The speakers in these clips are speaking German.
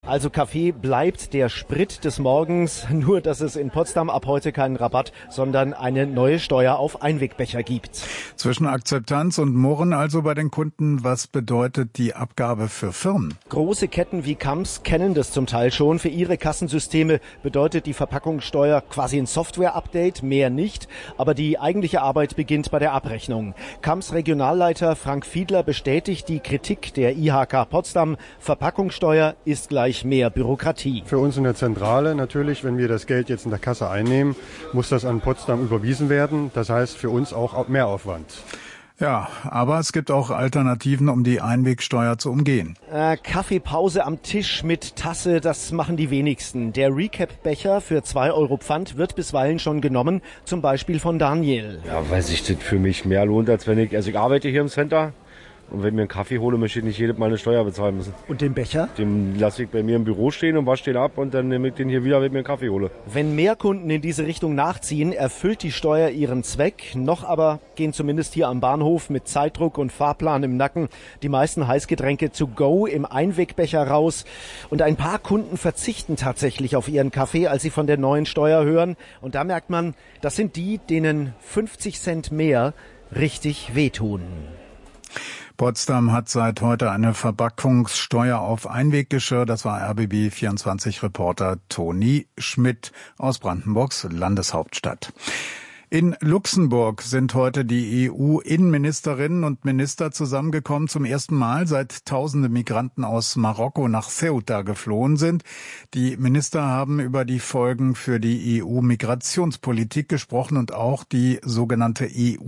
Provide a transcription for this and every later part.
Also Kaffee bleibt der Sprit des Morgens, nur dass es in Potsdam ab heute keinen Rabatt, sondern eine neue Steuer auf Einwegbecher gibt. Zwischen Akzeptanz und Murren also bei den Kunden, was bedeutet die Abgabe für Firmen? Große Ketten wie Kamps kennen das zum Teil schon. Für ihre Kassensysteme bedeutet die Verpackungssteuer quasi ein Software-Update, mehr nicht. Aber die eigentliche Arbeit beginnt bei der Abrechnung. Kamps Regionalleiter Frank Fiedler bestätigt die Kritik der IHK Potsdam. Verpackungssteuer ist gleich mehr Bürokratie. Für uns in der Zentrale natürlich, wenn wir das Geld jetzt in der Kasse einnehmen, muss das an Potsdam überwiesen werden. Das heißt für uns auch Mehraufwand. Ja, aber es gibt auch Alternativen, um die Einwegsteuer zu umgehen. Kaffeepause am Tisch mit Tasse, das machen die wenigsten. Der Recap-Becher für 2 € Pfand wird bisweilen schon genommen, zum Beispiel von Daniel. Ja, weil sich das für mich mehr lohnt, als wenn ich arbeite hier im Center. Und wenn ich mir einen Kaffee hole, möchte ich nicht jedes Mal eine Steuer bezahlen müssen. Und den Becher? Den lasse ich bei mir im Büro stehen und wasche den ab und dann nehme ich den hier wieder, wenn ich mir einen Kaffee hole. Wenn mehr Kunden in diese Richtung nachziehen, erfüllt die Steuer ihren Zweck. Noch aber gehen zumindest hier am Bahnhof mit Zeitdruck und Fahrplan im Nacken die meisten Heißgetränke to go im Einwegbecher raus. Und ein paar Kunden verzichten tatsächlich auf ihren Kaffee, als sie von der neuen Steuer hören. Und da merkt man, das sind die, denen 50 Cent mehr richtig wehtun. Potsdam hat seit heute eine Verpackungssteuer auf Einweggeschirr. Das war RBB24-Reporter Toni Schmidt aus Brandenburgs Landeshauptstadt. In Luxemburg sind heute die EU-Innenministerinnen und Minister zusammengekommen. Zum ersten Mal, seit tausende Migranten aus Marokko nach Ceuta geflohen sind. Die Minister haben über die Folgen für die EU-Migrationspolitik gesprochen und auch die sogenannte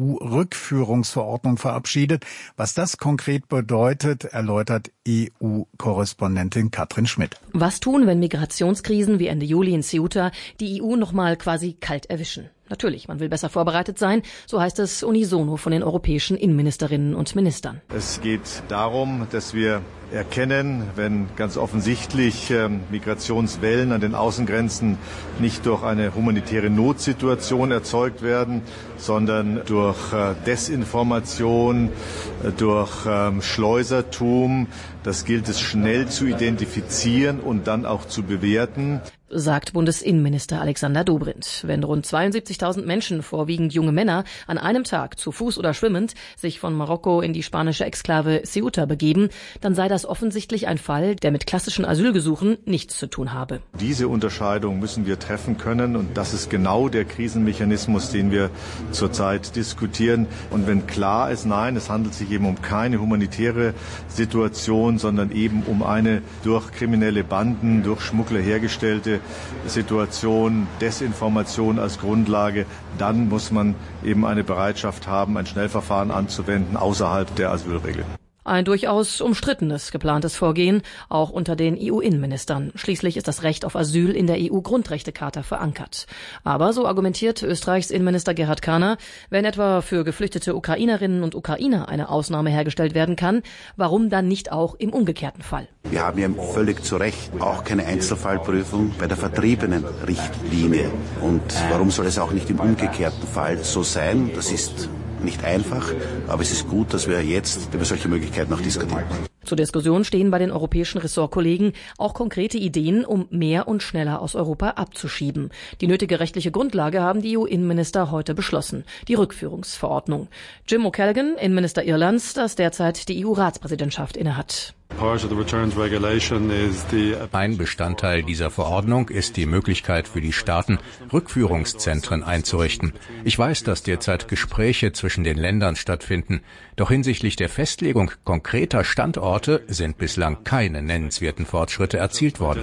EU-Rückführungsverordnung verabschiedet. Was das konkret bedeutet, erläutert EU-Korrespondentin Katrin Schmidt. Was tun, wenn Migrationskrisen wie Ende Juli in Ceuta die EU nochmal quasi kalt erwischen? Natürlich, man will besser vorbereitet sein, so heißt es unisono von den europäischen Innenministerinnen und Ministern. Es geht darum, dass wir erkennen, wenn ganz offensichtlich Migrationswellen an den Außengrenzen nicht durch eine humanitäre Notsituation erzeugt werden, sondern durch Desinformation, durch Schleusertum. Das gilt es schnell zu identifizieren und dann auch zu bewerten, sagt Bundesinnenminister Alexander Dobrindt. Wenn rund 72.000 Menschen, vorwiegend junge Männer, an einem Tag zu Fuß oder schwimmend sich von Marokko in die spanische Exklave Ceuta begeben, dann sei das offensichtlich ein Fall, der mit klassischen Asylgesuchen nichts zu tun habe. Diese Unterscheidung müssen wir treffen können und das ist genau der Krisenmechanismus, den wir zurzeit diskutieren. Und wenn klar ist, nein, es handelt sich eben um keine humanitäre Situation, sondern eben um eine durch kriminelle Banden, durch Schmuggler hergestellte Situation, Desinformation als Grundlage, dann muss man eben eine Bereitschaft haben, ein Schnellverfahren anzuwenden außerhalb der Asylregeln. Ein durchaus umstrittenes geplantes Vorgehen, auch unter den EU-Innenministern. Schließlich ist das Recht auf Asyl in der EU-Grundrechtecharta verankert. Aber, so argumentiert Österreichs Innenminister Gerhard Kahner, wenn etwa für geflüchtete Ukrainerinnen und Ukrainer eine Ausnahme hergestellt werden kann, warum dann nicht auch im umgekehrten Fall? Wir haben ja völlig zu Recht auch keine Einzelfallprüfung bei der Vertriebenenrichtlinie. Und warum soll es auch nicht im umgekehrten Fall so sein? Das ist nicht einfach, aber es ist gut, dass wir jetzt über solche Möglichkeiten auch diskutieren. Zur Diskussion stehen bei den europäischen Ressortkollegen auch konkrete Ideen, um mehr und schneller aus Europa abzuschieben. Die nötige rechtliche Grundlage haben die EU-Innenminister heute beschlossen, die Rückführungsverordnung. Jim O'Callaghan, Innenminister Irlands, das derzeit die EU-Ratspräsidentschaft innehat. Ein Bestandteil dieser Verordnung ist die Möglichkeit für die Staaten, Rückführungszentren einzurichten. Ich weiß, dass derzeit Gespräche zwischen den Ländern stattfinden, doch hinsichtlich der Festlegung konkreter Standorte sind bislang keine nennenswerten Fortschritte erzielt worden.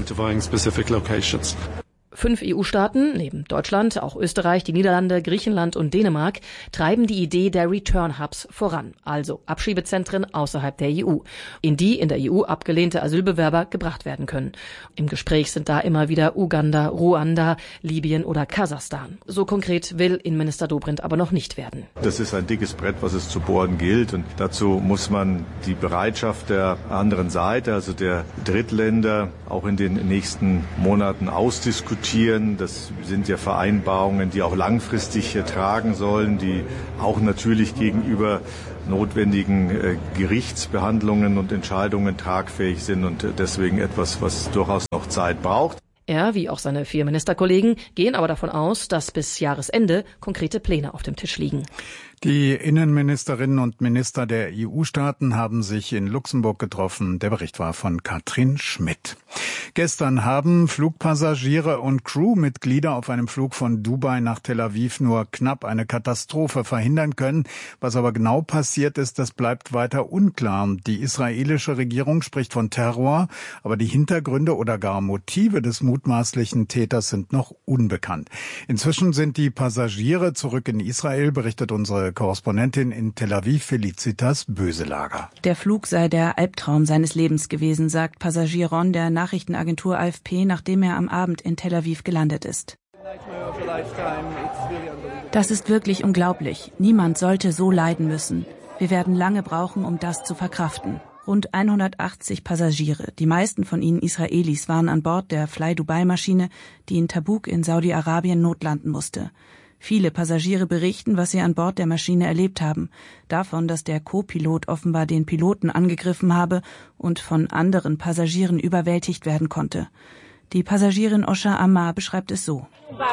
5 EU-Staaten, neben Deutschland, auch Österreich, die Niederlande, Griechenland und Dänemark, treiben die Idee der Return-Hubs voran, also Abschiebezentren außerhalb der EU, in die in der EU abgelehnte Asylbewerber gebracht werden können. Im Gespräch sind da immer wieder Uganda, Ruanda, Libyen oder Kasachstan. So konkret will Innenminister Dobrindt aber noch nicht werden. Das ist ein dickes Brett, was es zu bohren gilt und dazu muss man die Bereitschaft der anderen Seite, also der Drittländer, auch in den nächsten Monaten ausdiskutieren. diskutieren. Das sind ja Vereinbarungen, die auch langfristig tragen sollen, die auch natürlich gegenüber notwendigen Gerichtsbehandlungen und Entscheidungen tragfähig sind und deswegen etwas, was durchaus noch Zeit braucht. Er, wie auch seine 4 Ministerkollegen, gehen aber davon aus, dass bis Jahresende konkrete Pläne auf dem Tisch liegen. Die Innenministerinnen und Minister der EU-Staaten haben sich in Luxemburg getroffen. Der Bericht war von Katrin Schmidt. Gestern haben Flugpassagiere und Crewmitglieder auf einem Flug von Dubai nach Tel Aviv nur knapp eine Katastrophe verhindern können. Was aber genau passiert ist, das bleibt weiter unklar. Die israelische Regierung spricht von Terror, aber die Hintergründe oder gar Motive des mutmaßlichen Täters sind noch unbekannt. Inzwischen sind die Passagiere zurück in Israel, berichtet unsere Korrespondentin in Tel Aviv, Felicitas Böselager. Der Flug sei der Albtraum seines Lebens gewesen, sagt Passagier Ron der Nachrichtenagentur AFP, nachdem er am Abend in Tel Aviv gelandet ist. Das ist wirklich unglaublich. Niemand sollte so leiden müssen. Wir werden lange brauchen, um das zu verkraften. Rund 180 Passagiere, die meisten von ihnen Israelis, waren an Bord der Fly-Dubai-Maschine, die in Tabuk in Saudi-Arabien notlanden musste. Viele Passagiere berichten, was sie an Bord der Maschine erlebt haben. Davon, dass der Co-Pilot offenbar den Piloten angegriffen habe und von anderen Passagieren überwältigt werden konnte. Die Passagierin Osha Ammar beschreibt es so.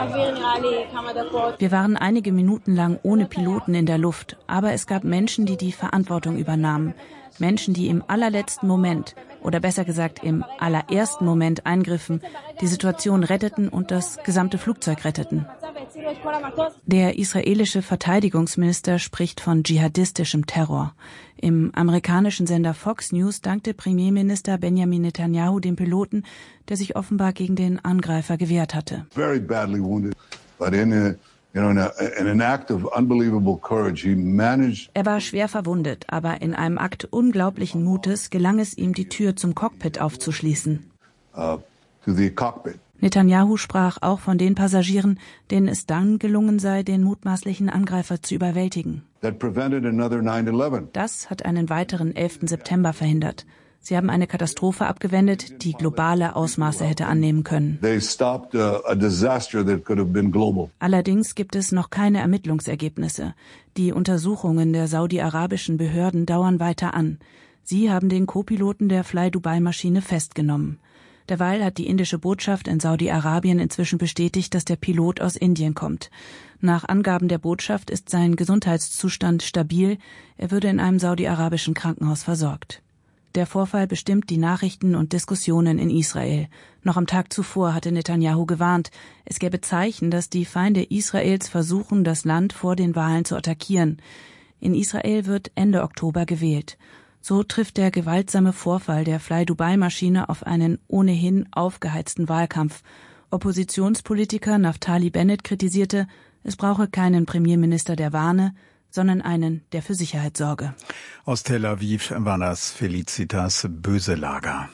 Wir waren einige Minuten lang ohne Piloten in der Luft, aber es gab Menschen, die die Verantwortung übernahmen. Menschen, die im allerletzten Moment, oder besser gesagt im allerersten Moment eingriffen, die Situation retteten und das gesamte Flugzeug retteten. Der israelische Verteidigungsminister spricht von dschihadistischem Terror. Im amerikanischen Sender Fox News dankte Premierminister Benjamin Netanyahu dem Piloten, der sich offenbar gegen den Angreifer gewehrt hatte. Very badly wounded, but in an act of unbelievable courage, he managed. Er war schwer verwundet, aber in einem Akt unglaublichen Mutes gelang es ihm, die Tür zum Cockpit aufzuschließen. To the cockpit. Netanyahu sprach auch von den Passagieren, denen es dann gelungen sei, den mutmaßlichen Angreifer zu überwältigen. That prevented another 9/11. Das hat einen weiteren 11. September verhindert. Sie haben eine Katastrophe abgewendet, die globale Ausmaße hätte annehmen können. They stopped a disaster that could have been global. Allerdings gibt es noch keine Ermittlungsergebnisse. Die Untersuchungen der saudi-arabischen Behörden dauern weiter an. Sie haben den Co-Piloten der Fly-Dubai-Maschine festgenommen. Derweil hat die indische Botschaft in Saudi-Arabien inzwischen bestätigt, dass der Pilot aus Indien kommt. Nach Angaben der Botschaft ist sein Gesundheitszustand stabil. Er würde in einem saudi-arabischen Krankenhaus versorgt. Der Vorfall bestimmt die Nachrichten und Diskussionen in Israel. Noch am Tag zuvor hatte Netanyahu gewarnt, es gäbe Zeichen, dass die Feinde Israels versuchen, das Land vor den Wahlen zu attackieren. In Israel wird Ende Oktober gewählt. So trifft der gewaltsame Vorfall der Fly-Dubai-Maschine auf einen ohnehin aufgeheizten Wahlkampf. Oppositionspolitiker Naftali Bennett kritisierte, es brauche keinen Premierminister, der warne, sondern einen, der für Sicherheit sorge. Aus Tel Aviv war das Felicitas Böselager.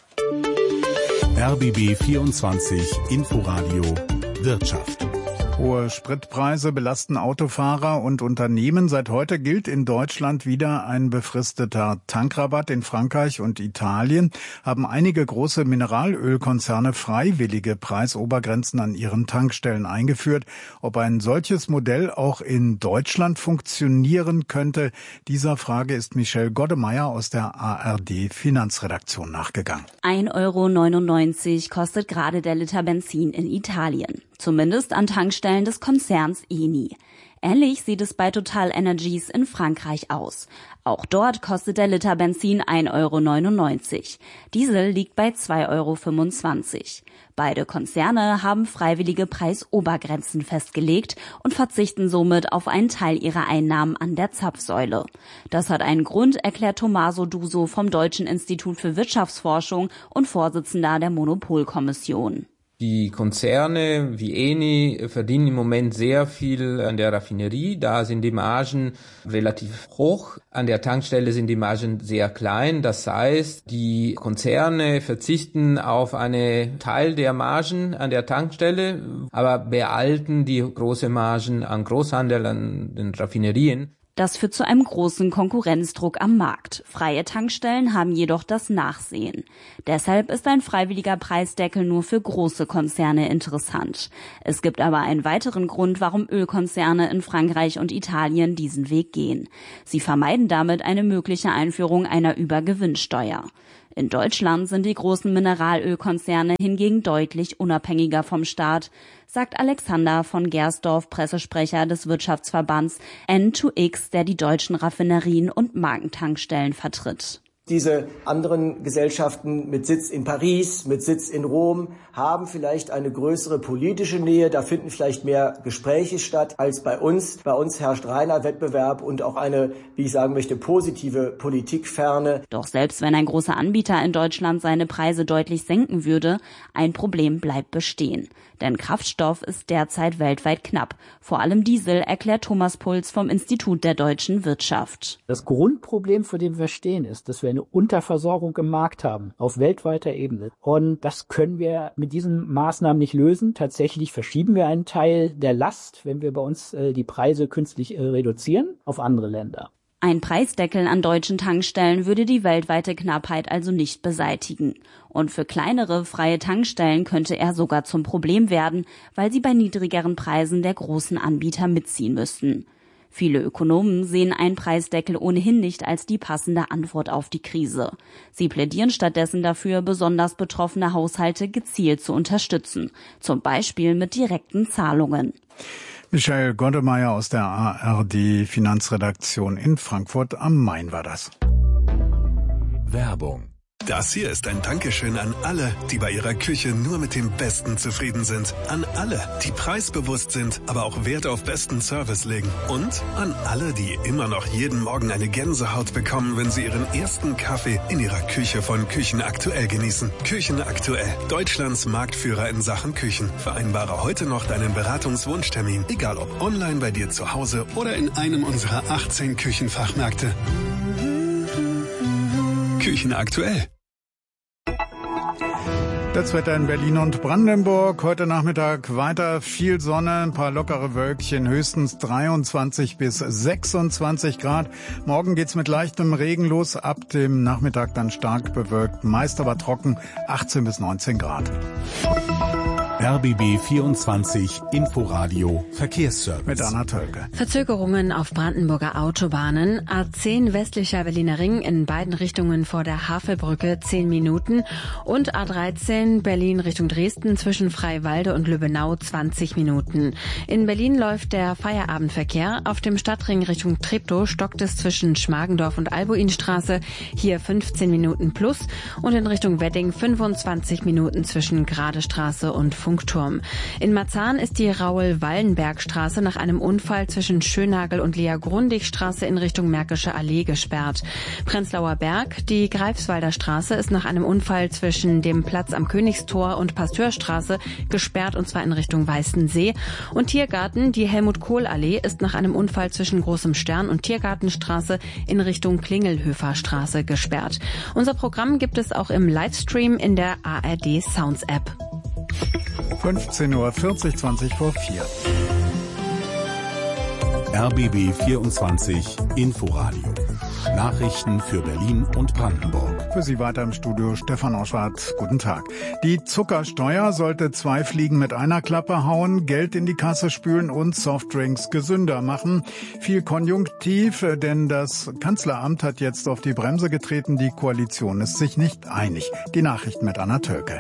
RBB 24 Inforadio Wirtschaft. Hohe Spritpreise belasten Autofahrer und Unternehmen. Seit heute gilt in Deutschland wieder ein befristeter Tankrabatt. In Frankreich und Italien haben einige große Mineralölkonzerne freiwillige Preisobergrenzen an ihren Tankstellen eingeführt. Ob ein solches Modell auch in Deutschland funktionieren könnte, dieser Frage ist Michelle Goddemeyer aus der ARD Finanzredaktion nachgegangen. 1,99 € kostet gerade der Liter Benzin in Italien. Zumindest an Tankstellen des Konzerns Eni. Ähnlich sieht es bei Total Energies in Frankreich aus. Auch dort kostet der Liter Benzin 1,99 €. Diesel liegt bei 2,25 €. Beide Konzerne haben freiwillige Preisobergrenzen festgelegt und verzichten somit auf einen Teil ihrer Einnahmen an der Zapfsäule. Das hat einen Grund, erklärt Tommaso Duso vom Deutschen Institut für Wirtschaftsforschung und Vorsitzender der Monopolkommission. Die Konzerne wie Eni verdienen im Moment sehr viel an der Raffinerie. Da sind die Margen relativ hoch. An der Tankstelle sind die Margen sehr klein. Das heißt, die Konzerne verzichten auf einen Teil der Margen an der Tankstelle, aber behalten die große Margen an Großhandel, an den Raffinerien. Das führt zu einem großen Konkurrenzdruck am Markt. Freie Tankstellen haben jedoch das Nachsehen. Deshalb ist ein freiwilliger Preisdeckel nur für große Konzerne interessant. Es gibt aber einen weiteren Grund, warum Ölkonzerne in Frankreich und Italien diesen Weg gehen. Sie vermeiden damit eine mögliche Einführung einer Übergewinnsteuer. In Deutschland sind die großen Mineralölkonzerne hingegen deutlich unabhängiger vom Staat, sagt Alexander von Gersdorf, Pressesprecher des Wirtschaftsverbands N2X, der die deutschen Raffinerien und Markentankstellen vertritt. Diese anderen Gesellschaften mit Sitz in Paris, mit Sitz in Rom, haben vielleicht eine größere politische Nähe. Da finden vielleicht mehr Gespräche statt als bei uns. Bei uns herrscht reiner Wettbewerb und auch eine, wie ich sagen möchte, positive Politikferne. Doch selbst wenn ein großer Anbieter in Deutschland seine Preise deutlich senken würde, ein Problem bleibt bestehen. Denn Kraftstoff ist derzeit weltweit knapp. Vor allem Diesel, erklärt Thomas Puls vom Institut der deutschen Wirtschaft. Das Grundproblem, vor dem wir stehen, ist, dass wir eine Unterversorgung im Markt haben, auf weltweiter Ebene. Und das können wir mit diesen Maßnahmen nicht lösen. Tatsächlich verschieben wir einen Teil der Last, wenn wir bei uns die Preise künstlich reduzieren, auf andere Länder. Ein Preisdeckel an deutschen Tankstellen würde die weltweite Knappheit also nicht beseitigen. Und für kleinere freie Tankstellen könnte er sogar zum Problem werden, weil sie bei niedrigeren Preisen der großen Anbieter mitziehen müssten. Viele Ökonomen sehen einen Preisdeckel ohnehin nicht als die passende Antwort auf die Krise. Sie plädieren stattdessen dafür, besonders betroffene Haushalte gezielt zu unterstützen, zum Beispiel mit direkten Zahlungen. Michael Gondemeyer aus der ARD Finanzredaktion in Frankfurt am Main war das. Werbung. Das hier ist ein Dankeschön an alle, die bei ihrer Küche nur mit dem Besten zufrieden sind. An alle, die preisbewusst sind, aber auch Wert auf besten Service legen. Und an alle, die immer noch jeden Morgen eine Gänsehaut bekommen, wenn sie ihren ersten Kaffee in ihrer Küche von Küchenaktuell genießen. Küchenaktuell, Deutschlands Marktführer in Sachen Küchen. Vereinbare heute noch deinen Beratungswunschtermin, egal ob online bei dir zu Hause oder in einem unserer 18 Küchenfachmärkte. Küchenaktuell. Das Wetter in Berlin und Brandenburg. Heute Nachmittag weiter viel Sonne, ein paar lockere Wölkchen, höchstens 23 bis 26 Grad. Morgen geht's mit leichtem Regen los, ab dem Nachmittag dann stark bewölkt, meist aber trocken, 18 bis 19 Grad. RBB 24 Inforadio Verkehrsservice. Mit Anna Tölke. Verzögerungen auf Brandenburger Autobahnen. A10 westlicher Berliner Ring in beiden Richtungen vor der Havelbrücke 10 Minuten. Und A13 Berlin Richtung Dresden zwischen Freiwalde und Lübbenau 20 Minuten. In Berlin läuft der Feierabendverkehr. Auf dem Stadtring Richtung Treptow stockt es zwischen Schmargendorf und Albuinstraße. Hier 15 Minuten plus. Und in Richtung Wedding 25 Minuten zwischen Gradestraße und Funkturm. In Marzahn ist die Raoul-Wallenberg-Straße nach einem Unfall zwischen Schönagel und Lea-Grundig-Straße in Richtung Märkische Allee gesperrt. Prenzlauer Berg, die Greifswalder Straße ist nach einem Unfall zwischen dem Platz am Königstor und Pasteurstraße gesperrt, und zwar in Richtung Weißensee. Und Tiergarten, die Helmut-Kohl-Allee ist nach einem Unfall zwischen Großem Stern und Tiergartenstraße in Richtung Klingelhöfer-Straße gesperrt. Unser Programm gibt es auch im Livestream in der ARD Sounds App. 15:40 Uhr, 20 vor 4. RBB 24 Inforadio. Nachrichten für Berlin und Brandenburg. Für Sie weiter im Studio Stefan Oschwart. Guten Tag. Die Zuckersteuer sollte 2 Fliegen mit einer Klappe hauen, Geld in die Kasse spülen und Softdrinks gesünder machen. Viel Konjunktiv, denn das Kanzleramt hat jetzt auf die Bremse getreten. Die Koalition ist sich nicht einig. Die Nachrichten mit Anna Tölke.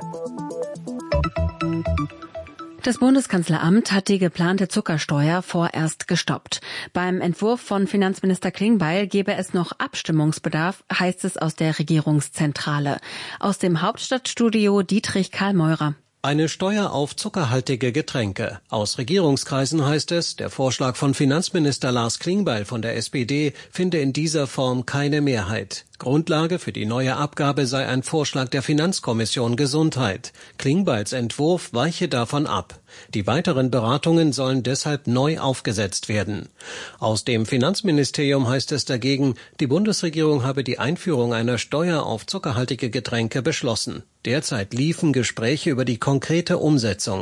Das Bundeskanzleramt hat die geplante Zuckersteuer vorerst gestoppt. Beim Entwurf von Finanzminister Klingbeil gebe es noch Abstimmungsbedarf, heißt es aus der Regierungszentrale. Aus dem Hauptstadtstudio Dietrich Karlmeurer. Eine Steuer auf zuckerhaltige Getränke. Aus Regierungskreisen heißt es, der Vorschlag von Finanzminister Lars Klingbeil von der SPD finde in dieser Form keine Mehrheit. Grundlage für die neue Abgabe sei ein Vorschlag der Finanzkommission Gesundheit. Klingbeils Entwurf weiche davon ab. Die weiteren Beratungen sollen deshalb neu aufgesetzt werden. Aus dem Finanzministerium heißt es dagegen, die Bundesregierung habe die Einführung einer Steuer auf zuckerhaltige Getränke beschlossen. Derzeit liefen Gespräche über die konkrete Umsetzung.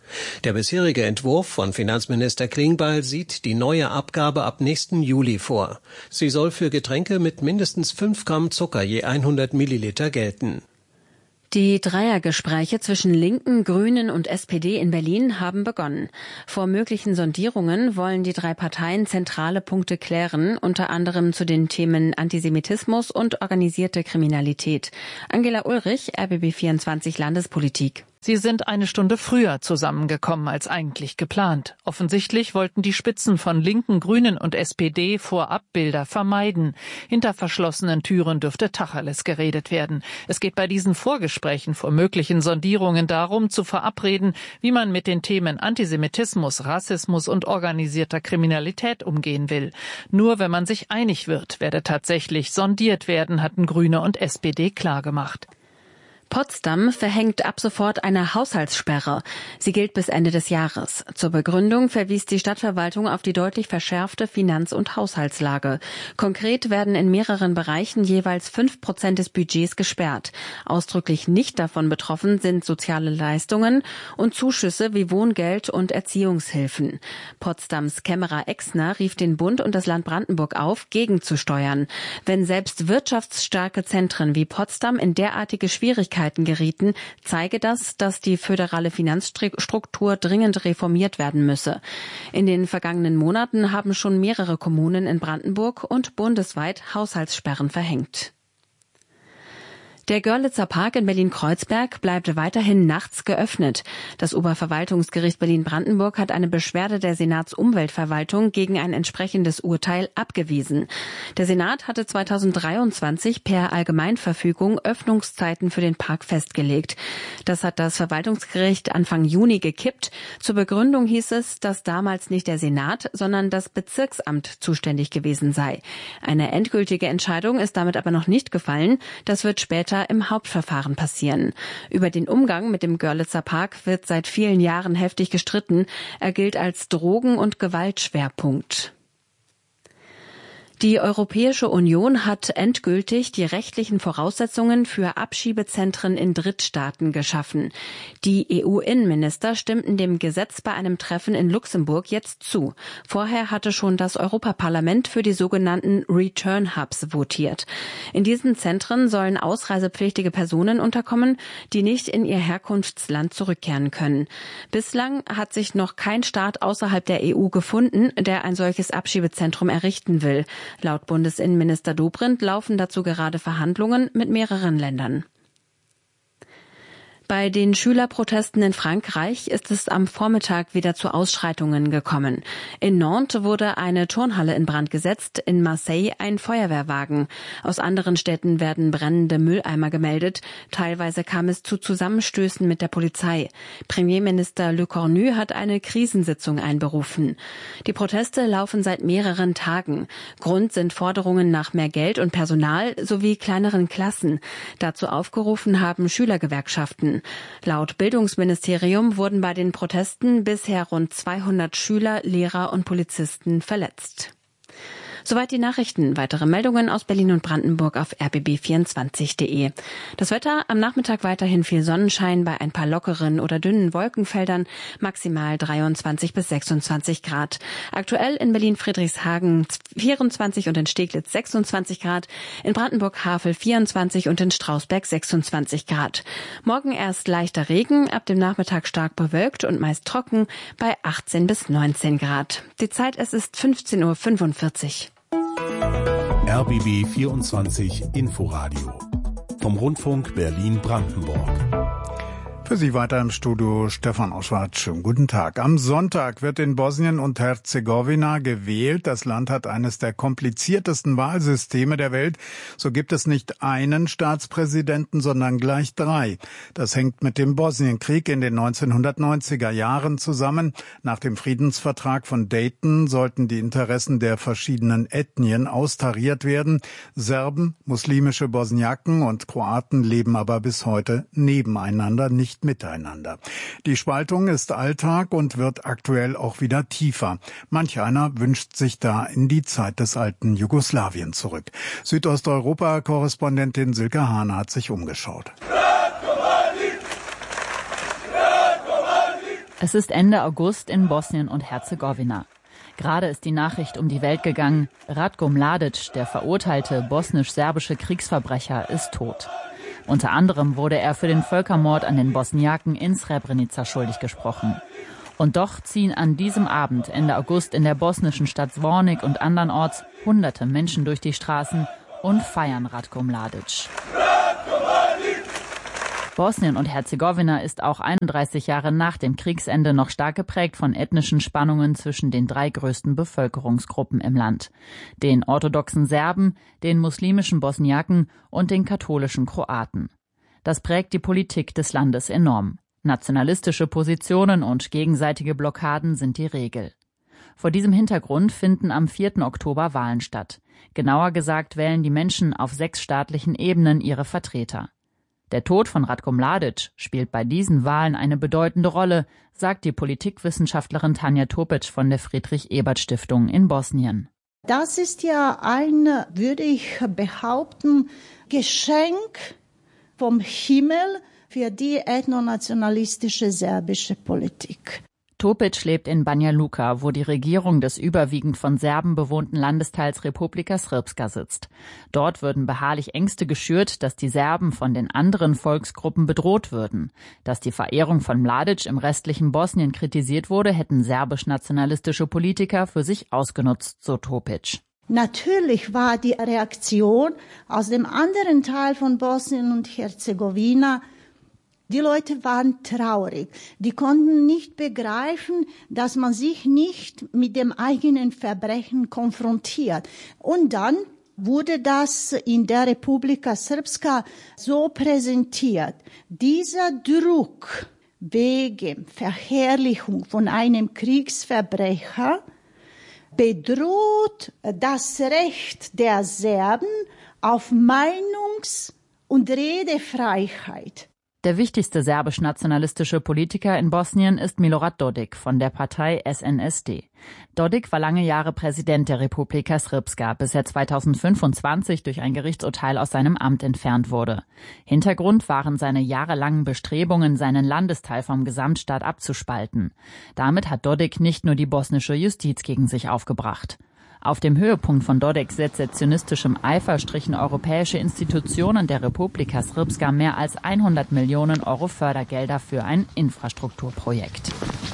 Der bisherige Entwurf von Finanzminister Klingbeil sieht die neue Abgabe ab nächsten Juli vor. Sie soll für Getränke mit mindestens 5 Gramm Zucker je 100 Milliliter gelten. Die Dreiergespräche zwischen Linken, Grünen und SPD in Berlin haben begonnen. Vor möglichen Sondierungen wollen die 3 Parteien zentrale Punkte klären, unter anderem zu den Themen Antisemitismus und organisierte Kriminalität. Angela Ulrich, RBB24 Landespolitik. Sie sind eine Stunde früher zusammengekommen als eigentlich geplant. Offensichtlich wollten die Spitzen von Linken, Grünen und SPD vorab Bilder vermeiden. Hinter verschlossenen Türen dürfte Tacheles geredet werden. Es geht bei diesen Vorgesprächen vor möglichen Sondierungen darum, zu verabreden, wie man mit den Themen Antisemitismus, Rassismus und organisierter Kriminalität umgehen will. Nur wenn man sich einig wird, werde tatsächlich sondiert werden, hatten Grüne und SPD klargemacht. Potsdam verhängt ab sofort eine Haushaltssperre. Sie gilt bis Ende des Jahres. Zur Begründung verwies die Stadtverwaltung auf die deutlich verschärfte Finanz- und Haushaltslage. Konkret werden in mehreren Bereichen jeweils 5% des Budgets gesperrt. Ausdrücklich nicht davon betroffen sind soziale Leistungen und Zuschüsse wie Wohngeld und Erziehungshilfen. Potsdams Kämmerer Exner rief den Bund und das Land Brandenburg auf, gegenzusteuern. Wenn selbst wirtschaftsstarke Zentren wie Potsdam in derartige Schwierigkeiten gerieten, zeige das, dass die föderale Finanzstruktur dringend reformiert werden müsse. In den vergangenen Monaten haben schon mehrere Kommunen in Brandenburg und bundesweit Haushaltssperren verhängt. Der Görlitzer Park in Berlin-Kreuzberg bleibt weiterhin nachts geöffnet. Das Oberverwaltungsgericht Berlin-Brandenburg hat eine Beschwerde der Senatsumweltverwaltung gegen ein entsprechendes Urteil abgewiesen. Der Senat hatte 2023 per Allgemeinverfügung Öffnungszeiten für den Park festgelegt. Das hat das Verwaltungsgericht Anfang Juni gekippt. Zur Begründung hieß es, dass damals nicht der Senat, sondern das Bezirksamt zuständig gewesen sei. Eine endgültige Entscheidung ist damit aber noch nicht gefallen. Das wird später im Hauptverfahren passieren. Über den Umgang mit dem Görlitzer Park wird seit vielen Jahren heftig gestritten. Er gilt als Drogen- und Gewaltschwerpunkt. Die Europäische Union hat endgültig die rechtlichen Voraussetzungen für Abschiebezentren in Drittstaaten geschaffen. Die EU-Innenminister stimmten dem Gesetz bei einem Treffen in Luxemburg jetzt zu. Vorher hatte schon das Europaparlament für die sogenannten Return Hubs votiert. In diesen Zentren sollen ausreisepflichtige Personen unterkommen, die nicht in ihr Herkunftsland zurückkehren können. Bislang hat sich noch kein Staat außerhalb der EU gefunden, der ein solches Abschiebezentrum errichten will. Laut Bundesinnenminister Dobrindt laufen dazu gerade Verhandlungen mit mehreren Ländern. Bei den Schülerprotesten in Frankreich ist es am Vormittag wieder zu Ausschreitungen gekommen. In Nantes wurde eine Turnhalle in Brand gesetzt, in Marseille ein Feuerwehrwagen. Aus anderen Städten werden brennende Mülleimer gemeldet. Teilweise kam es zu Zusammenstößen mit der Polizei. Premierminister Le Cornu hat eine Krisensitzung einberufen. Die Proteste laufen seit mehreren Tagen. Grund sind Forderungen nach mehr Geld und Personal sowie kleineren Klassen. Dazu aufgerufen haben Schülergewerkschaften. Laut Bildungsministerium wurden bei den Protesten bisher rund 200 Schüler, Lehrer und Polizisten verletzt. Soweit die Nachrichten. Weitere Meldungen aus Berlin und Brandenburg auf rbb24.de. Das Wetter am Nachmittag weiterhin viel Sonnenschein bei ein paar lockeren oder dünnen Wolkenfeldern, maximal 23 bis 26 Grad. Aktuell in Berlin-Friedrichshagen 24 und in Steglitz 26 Grad, in Brandenburg-Havel 24 und in Strausberg 26 Grad. Morgen erst leichter Regen, ab dem Nachmittag stark bewölkt und meist trocken bei 18 bis 19 Grad. Die Zeit, es ist 15:45 Uhr. RBB 24 Inforadio vom Rundfunk Berlin-Brandenburg. Für Sie weiter im Studio Stefan Oschwart. Schönen guten Tag. Am Sonntag wird in Bosnien und Herzegowina gewählt. Das Land hat eines der kompliziertesten Wahlsysteme der Welt. So gibt es nicht einen Staatspräsidenten, sondern gleich 3. Das hängt mit dem Bosnienkrieg in den 1990er Jahren zusammen. Nach dem Friedensvertrag von Dayton sollten die Interessen der verschiedenen Ethnien austariert werden. Serben, muslimische Bosniaken und Kroaten leben aber bis heute nebeneinander, nicht miteinander. Die Spaltung ist Alltag und wird aktuell auch wieder tiefer. Manch einer wünscht sich da in die Zeit des alten Jugoslawien zurück. Südosteuropa-Korrespondentin Silke Hahn hat sich umgeschaut. Es ist Ende August in Bosnien und Herzegowina. Gerade ist die Nachricht um die Welt gegangen, Ratko Mladic, der verurteilte bosnisch-serbische Kriegsverbrecher, ist tot. Unter anderem wurde er für den Völkermord an den Bosniaken in Srebrenica schuldig gesprochen. Und doch ziehen an diesem Abend, Ende August, in der bosnischen Stadt Zvornik und andernorts hunderte Menschen durch die Straßen und feiern Ratko Mladic. Bosnien und Herzegowina ist auch 31 Jahre nach dem Kriegsende noch stark geprägt von ethnischen Spannungen zwischen den 3 größten Bevölkerungsgruppen im Land: den orthodoxen Serben, den muslimischen Bosniaken und den katholischen Kroaten. Das prägt die Politik des Landes enorm. Nationalistische Positionen und gegenseitige Blockaden sind die Regel. Vor diesem Hintergrund finden am 4. Oktober Wahlen statt. Genauer gesagt wählen die Menschen auf 6 staatlichen Ebenen ihre Vertreter. Der Tod von Ratko Mladic spielt bei diesen Wahlen eine bedeutende Rolle, sagt die Politikwissenschaftlerin Tanja Topic von der Friedrich-Ebert-Stiftung in Bosnien. Das ist ja ein, würde ich behaupten, Geschenk vom Himmel für die ethnonationalistische serbische Politik. Topic lebt in Banja Luka, wo die Regierung des überwiegend von Serben bewohnten Landesteils Republika Srpska sitzt. Dort würden beharrlich Ängste geschürt, dass die Serben von den anderen Volksgruppen bedroht würden. Dass die Verehrung von Mladic im restlichen Bosnien kritisiert wurde, hätten serbisch-nationalistische Politiker für sich ausgenutzt, so Topic. Natürlich war die Reaktion aus dem anderen Teil von Bosnien und Herzegowina, die Leute waren traurig. Die konnten nicht begreifen, dass man sich nicht mit dem eigenen Verbrechen konfrontiert. Und dann wurde das in der Republika Srpska so präsentiert. Dieser Druck wegen Verherrlichung von einem Kriegsverbrecher bedroht das Recht der Serben auf Meinungs- und Redefreiheit. Der wichtigste serbisch-nationalistische Politiker in Bosnien ist Milorad Dodik von der Partei SNSD. Dodik war lange Jahre Präsident der Republika Srpska, bis er 2025 durch ein Gerichtsurteil aus seinem Amt entfernt wurde. Hintergrund waren seine jahrelangen Bestrebungen, seinen Landesteil vom Gesamtstaat abzuspalten. Damit hat Dodik nicht nur die bosnische Justiz gegen sich aufgebracht. Auf dem Höhepunkt von Dodiks sezessionistischem Eifer strichen europäische Institutionen der Republika Srpska mehr als 100 Millionen Euro Fördergelder für ein Infrastrukturprojekt.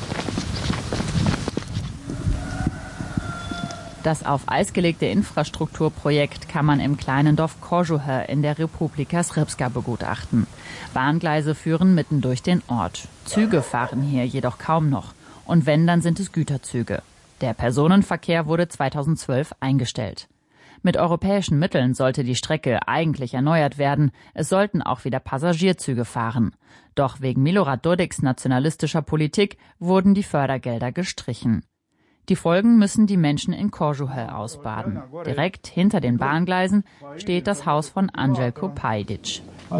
Das auf Eis gelegte Infrastrukturprojekt kann man im kleinen Dorf Kožuhe in der Republika Srpska begutachten. Bahngleise führen mitten durch den Ort. Züge fahren hier jedoch kaum noch. Und wenn, dann sind es Güterzüge. Der Personenverkehr wurde 2012 eingestellt. Mit europäischen Mitteln sollte die Strecke eigentlich erneuert werden. Es sollten auch wieder Passagierzüge fahren. Doch wegen Milorad Dodiks nationalistischer Politik wurden die Fördergelder gestrichen. Die Folgen müssen die Menschen in Kožuhe ausbaden. Direkt hinter den Bahngleisen steht das Haus von Anđelko Pajdić.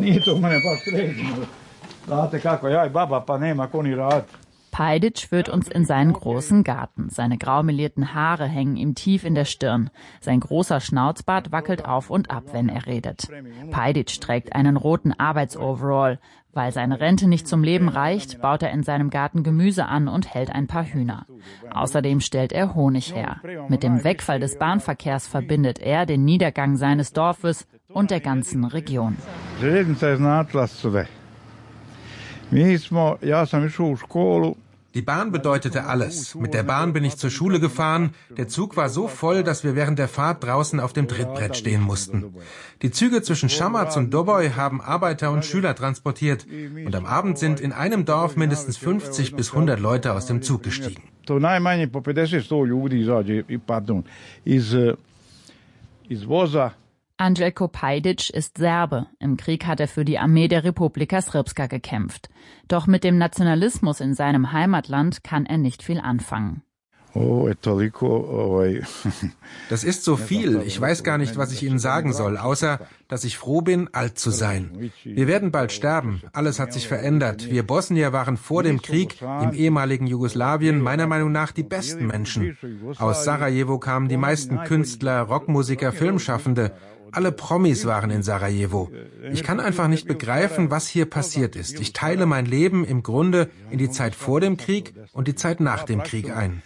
Pajdić führt uns in seinen großen Garten. Seine graumelierten Haare hängen ihm tief in der Stirn. Sein großer Schnauzbart wackelt auf und ab, wenn er redet. Pajdić trägt einen roten Arbeitsoverall. Weil seine Rente nicht zum Leben reicht, baut er in seinem Garten Gemüse an und hält ein paar Hühner. Außerdem stellt er Honig her. Mit dem Wegfall des Bahnverkehrs verbindet er den Niedergang seines Dorfes und der ganzen Region. Die Bahn bedeutete alles. Mit der Bahn bin ich zur Schule gefahren. Der Zug war so voll, dass wir während der Fahrt draußen auf dem Trittbrett stehen mussten. Die Züge zwischen Šamac und Doboj haben Arbeiter und Schüler transportiert. Und am Abend sind in einem Dorf mindestens 50 bis 100 Leute aus dem Zug gestiegen. Anđelko Pajdić ist Serbe. Im Krieg hat er für die Armee der Republika Srpska gekämpft. Doch mit dem Nationalismus in seinem Heimatland kann er nicht viel anfangen. Das ist so viel. Ich weiß gar nicht, was ich Ihnen sagen soll, außer, dass ich froh bin, alt zu sein. Wir werden bald sterben. Alles hat sich verändert. Wir Bosnier waren vor dem Krieg im ehemaligen Jugoslawien meiner Meinung nach die besten Menschen. Aus Sarajevo kamen die meisten Künstler, Rockmusiker, Filmschaffende. Alle Promis waren in Sarajevo. Ich kann einfach nicht begreifen, was hier passiert ist. Ich teile mein Leben im Grunde in die Zeit vor dem Krieg und die Zeit nach dem Krieg ein.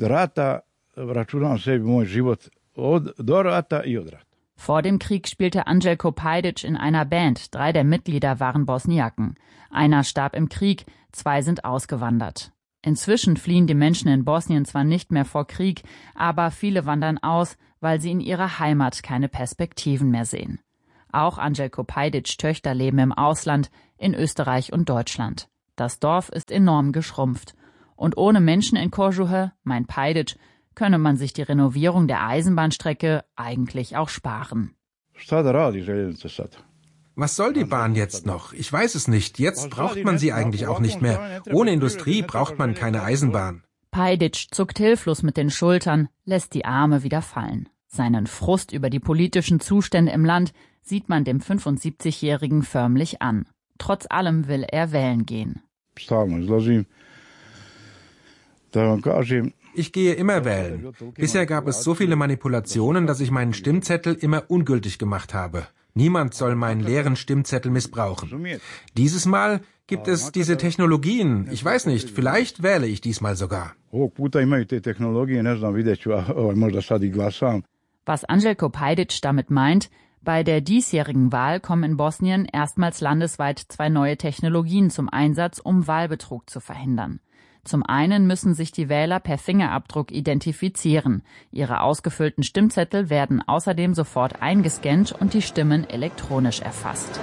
Vor dem Krieg spielte Anđelko Pajdić in einer Band. 3 der Mitglieder waren Bosniaken. Einer starb im Krieg, 2 sind ausgewandert. Inzwischen fliehen die Menschen in Bosnien zwar nicht mehr vor Krieg, aber viele wandern aus, weil sie in ihrer Heimat keine Perspektiven mehr sehen. Auch Anđelko Pajdić Töchter leben im Ausland, in Österreich und Deutschland. Das Dorf ist enorm geschrumpft. Und ohne Menschen in Kožuhe, meint Pajdić, könne man sich die Renovierung der Eisenbahnstrecke eigentlich auch sparen. Was soll die Bahn jetzt noch? Ich weiß es nicht. Jetzt braucht man sie eigentlich auch nicht mehr. Ohne Industrie braucht man keine Eisenbahn. Pajdić zuckt hilflos mit den Schultern, lässt die Arme wieder fallen. Seinen Frust über die politischen Zustände im Land sieht man dem 75-Jährigen förmlich an. Trotz allem will er wählen gehen. Ich gehe immer wählen. Bisher gab es so viele Manipulationen, dass ich meinen Stimmzettel immer ungültig gemacht habe. Niemand soll meinen leeren Stimmzettel missbrauchen. Dieses Mal gibt es diese Technologien. Ich weiß nicht, vielleicht wähle ich diesmal sogar. Was Anđelko Pajdić damit meint, bei der diesjährigen Wahl kommen in Bosnien erstmals landesweit 2 neue Technologien zum Einsatz, um Wahlbetrug zu verhindern. Zum einen müssen sich die Wähler per Fingerabdruck identifizieren. Ihre ausgefüllten Stimmzettel werden außerdem sofort eingescannt und die Stimmen elektronisch erfasst.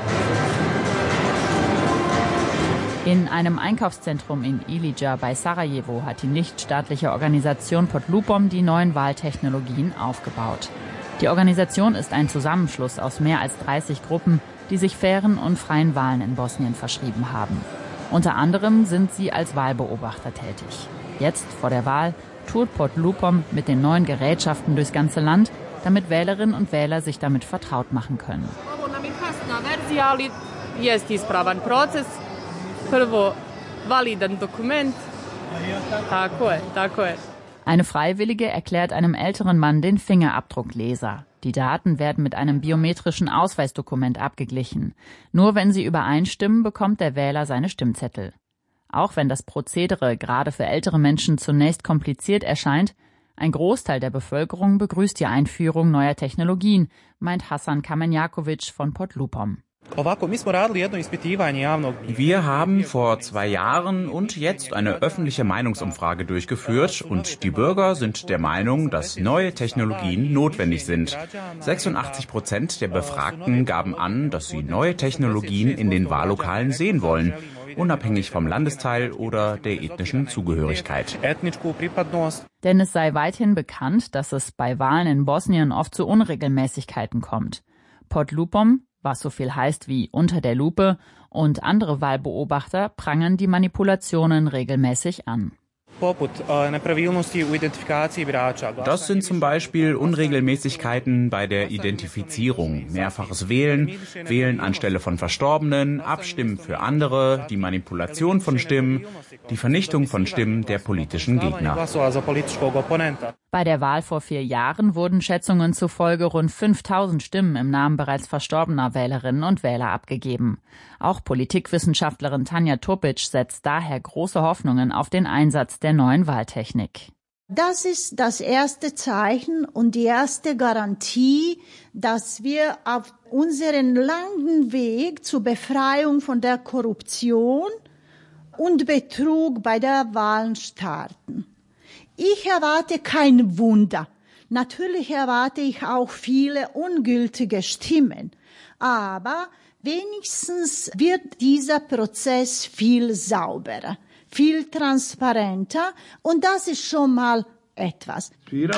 In einem Einkaufszentrum in Ilija bei Sarajevo hat die nichtstaatliche Organisation Podlupom die neuen Wahltechnologien aufgebaut. Die Organisation ist ein Zusammenschluss aus mehr als 30 Gruppen, die sich fairen und freien Wahlen in Bosnien verschrieben haben. Unter anderem sind sie als Wahlbeobachter tätig. Jetzt, vor der Wahl, tourt Podlupom mit den neuen Gerätschaften durchs ganze Land, damit Wählerinnen und Wähler sich damit vertraut machen können. Eine Freiwillige erklärt einem älteren Mann den Fingerabdruckleser. Die Daten werden mit einem biometrischen Ausweisdokument abgeglichen. Nur wenn sie übereinstimmen, bekommt der Wähler seine Stimmzettel. Auch wenn das Prozedere gerade für ältere Menschen zunächst kompliziert erscheint, ein Großteil der Bevölkerung begrüßt die Einführung neuer Technologien, meint Hasan Kamenjaković von Podlupom. Wir haben vor 2 Jahren und jetzt eine öffentliche Meinungsumfrage durchgeführt und die Bürger sind der Meinung, dass neue Technologien notwendig sind. 86% der Befragten gaben an, dass sie neue Technologien in den Wahllokalen sehen wollen, unabhängig vom Landesteil oder der ethnischen Zugehörigkeit. Denn es sei weithin bekannt, dass es bei Wahlen in Bosnien oft zu Unregelmäßigkeiten kommt. Podlupom, was so viel heißt wie unter der Lupe, und andere Wahlbeobachter prangern die Manipulationen regelmäßig an. Das sind zum Beispiel Unregelmäßigkeiten bei der Identifizierung, mehrfaches Wählen, Wählen anstelle von Verstorbenen, Abstimmen für andere, die Manipulation von Stimmen, die Vernichtung von Stimmen der politischen Gegner. Bei der Wahl vor 4 Jahren wurden Schätzungen zufolge rund 5000 Stimmen im Namen bereits verstorbener Wählerinnen und Wähler abgegeben. Auch Politikwissenschaftlerin Tanja Topic setzt daher große Hoffnungen auf den Einsatz der neuen Wahltechnik. Das ist das erste Zeichen und die erste Garantie, dass wir auf unseren langen Weg zur Befreiung von der Korruption und Betrug bei der Wahl starten. Ich erwarte kein Wunder. Natürlich erwarte ich auch viele ungültige Stimmen. Aber wenigstens wird dieser Prozess viel sauberer, viel transparenter und das ist schon mal etwas.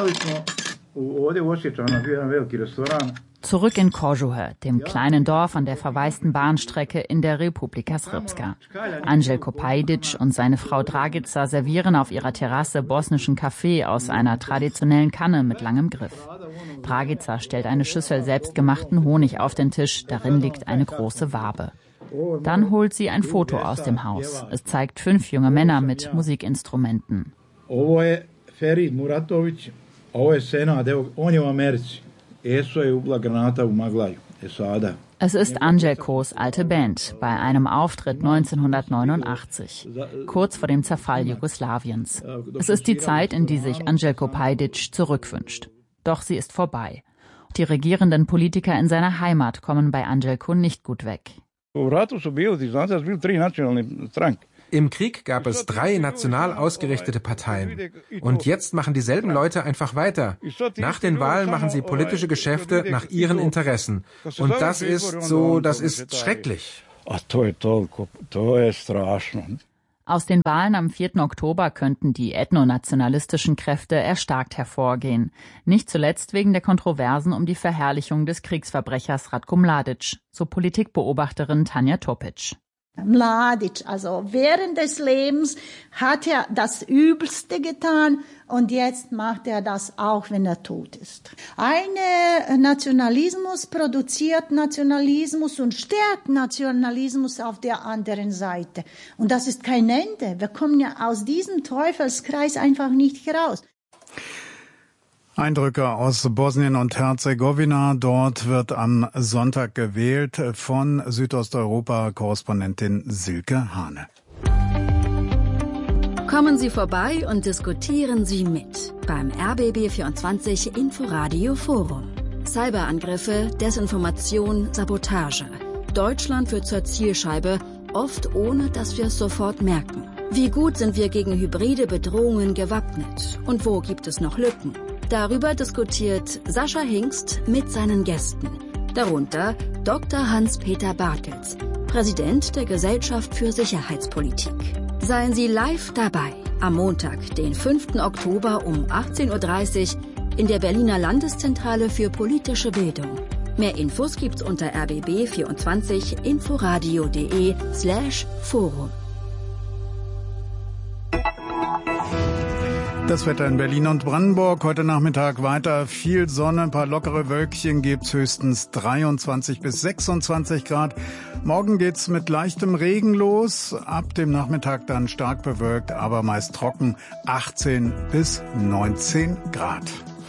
Zurück in Kožuhe, dem kleinen Dorf an der verwaisten Bahnstrecke in der Republika Srpska. Anđelko Pajdić und seine Frau Dragica servieren auf ihrer Terrasse bosnischen Kaffee aus einer traditionellen Kanne mit langem Griff. Dragica stellt eine Schüssel selbstgemachten Honig auf den Tisch, darin liegt eine große Wabe. Dann holt sie ein Foto aus dem Haus. Es zeigt 5 junge Männer mit Musikinstrumenten. Es ist Angelcos alte Band bei einem Auftritt 1989, kurz vor dem Zerfall Jugoslawiens. Es ist die Zeit, in die sich Angelko Pajdic zurückwünscht. Doch sie ist vorbei. Die regierenden Politiker in seiner Heimat kommen bei Angelko nicht gut weg. Im Krieg gab es 3 national ausgerichtete Parteien. Und jetzt machen dieselben Leute einfach weiter. Nach den Wahlen machen sie politische Geschäfte nach ihren Interessen. Und das ist schrecklich. Aus den Wahlen am 4. Oktober könnten die ethnonationalistischen Kräfte erstarkt hervorgehen. Nicht zuletzt wegen der Kontroversen um die Verherrlichung des Kriegsverbrechers Ratko Mladic, so Politikbeobachterin Tanja Topic. Mladic, also während des Lebens hat er das Übelste getan und jetzt macht er das auch, wenn er tot ist. Ein Nationalismus produziert Nationalismus und stärkt Nationalismus auf der anderen Seite. Und das ist kein Ende. Wir kommen ja aus diesem Teufelskreis einfach nicht heraus. Eindrücke aus Bosnien und Herzegowina. Dort wird am Sonntag gewählt von Südosteuropa-Korrespondentin Silke Hane. Kommen Sie vorbei und diskutieren Sie mit beim RBB24 Inforadio Forum. Cyberangriffe, Desinformation, Sabotage. Deutschland wird zur Zielscheibe, oft ohne dass wir es sofort merken. Wie gut sind wir gegen hybride Bedrohungen gewappnet? Und wo gibt es noch Lücken? Darüber diskutiert Sascha Hingst mit seinen Gästen. Darunter Dr. Hans-Peter Bartels, Präsident der Gesellschaft für Sicherheitspolitik. Seien Sie live dabei am Montag, den 5. Oktober um 18:30 Uhr in der Berliner Landeszentrale für politische Bildung. Mehr Infos gibt's unter rbb24inforadio.de/forum. Das Wetter in Berlin und Brandenburg. Heute Nachmittag weiter viel Sonne, ein paar lockere Wölkchen gibt's, höchstens 23 bis 26 Grad. Morgen geht's mit leichtem Regen los, ab dem Nachmittag dann stark bewölkt, aber meist trocken, 18 bis 19 Grad.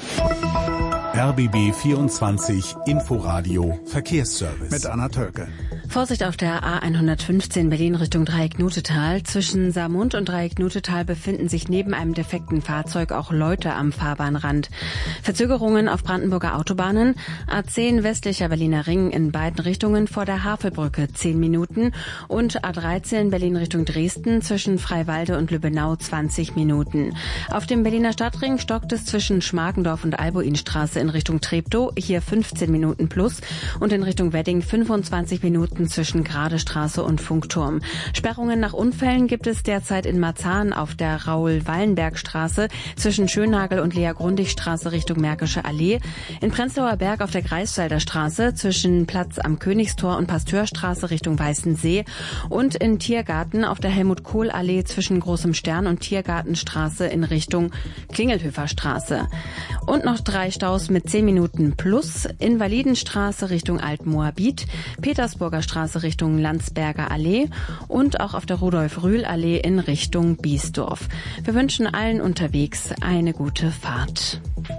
RBB 24 Inforadio Verkehrsservice. Mit Anna Tölke. Vorsicht auf der A115 Berlin Richtung Dreieck-Nutetal. Zwischen Saarmund und Dreieck-Nutetal befinden sich neben einem defekten Fahrzeug auch Leute am Fahrbahnrand. Verzögerungen auf Brandenburger Autobahnen. A10 westlicher Berliner Ring in beiden Richtungen vor der Havelbrücke 10 Minuten. Und A13 Berlin Richtung Dresden zwischen Freiwalde und Lübbenau 20 Minuten. Auf dem Berliner Stadtring stockt es zwischen Schmarkendorf und Albuinstraße in Richtung Treptow. Hier 15 Minuten plus. Und in Richtung Wedding 25 Minuten zwischen Gradestraße und Funkturm. Sperrungen nach Unfällen gibt es derzeit in Marzahn auf der Raoul-Wallenberg-Straße zwischen Schönhagel und Lea-Grundig-Straße Richtung Märkische Allee. In Prenzlauer Berg auf der Greifswalder Straße zwischen Platz am Königstor und Pasteurstraße Richtung Weißensee. Und in Tiergarten auf der Helmut-Kohl-Allee zwischen Großem Stern und Tiergartenstraße in Richtung Klingelhöfer-Straße. Und noch 3 Staus mit 10 Minuten plus. Invalidenstraße Richtung Alt-Moabit, Petersburger Straße Richtung Landsberger Allee und auch auf der Rudolf-Rühl-Allee in Richtung Biesdorf. Wir wünschen allen unterwegs eine gute Fahrt.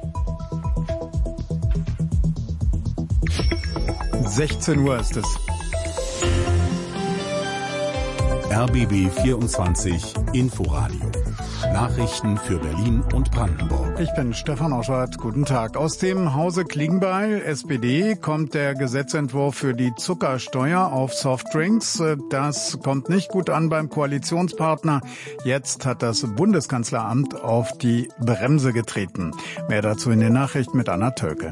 16 Uhr ist es. RBB 24 Inforadio. Nachrichten für Berlin und Brandenburg. Ich bin Stefan Oschwart. Guten Tag. Aus dem Hause Klingbeil, SPD, kommt der Gesetzentwurf für die Zuckersteuer auf Softdrinks. Das kommt nicht gut an beim Koalitionspartner. Jetzt hat das Bundeskanzleramt auf die Bremse getreten. Mehr dazu in den Nachrichten mit Anna Tölke.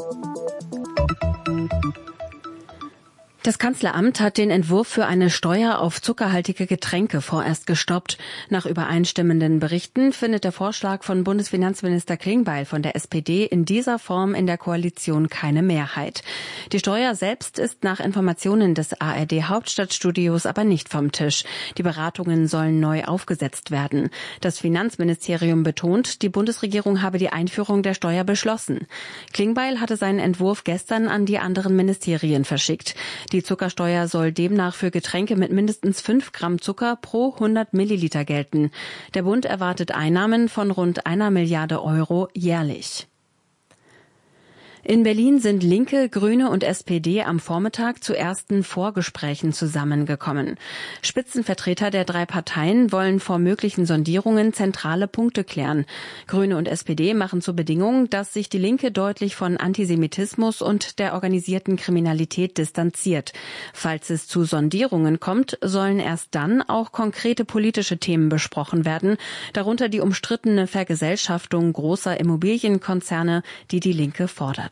Das Kanzleramt hat den Entwurf für eine Steuer auf zuckerhaltige Getränke vorerst gestoppt. Nach übereinstimmenden Berichten findet der Vorschlag von Bundesfinanzminister Klingbeil von der SPD in dieser Form in der Koalition keine Mehrheit. Die Steuer selbst ist nach Informationen des ARD Hauptstadtstudios aber nicht vom Tisch. Die Beratungen sollen neu aufgesetzt werden. Das Finanzministerium betont, die Bundesregierung habe die Einführung der Steuer beschlossen. Klingbeil hatte seinen Entwurf gestern an die anderen Ministerien verschickt. Die Zuckersteuer soll demnach für Getränke mit mindestens 5 Gramm Zucker pro 100 Milliliter gelten. Der Bund erwartet Einnahmen von rund 1 Milliarde Euro jährlich. In Berlin sind Linke, Grüne und SPD am Vormittag zu ersten Vorgesprächen zusammengekommen. Spitzenvertreter der drei Parteien wollen vor möglichen Sondierungen zentrale Punkte klären. Grüne und SPD machen zur Bedingung, dass sich die Linke deutlich von Antisemitismus und der organisierten Kriminalität distanziert. Falls es zu Sondierungen kommt, sollen erst dann auch konkrete politische Themen besprochen werden, darunter die umstrittene Vergesellschaftung großer Immobilienkonzerne, die die Linke fordert.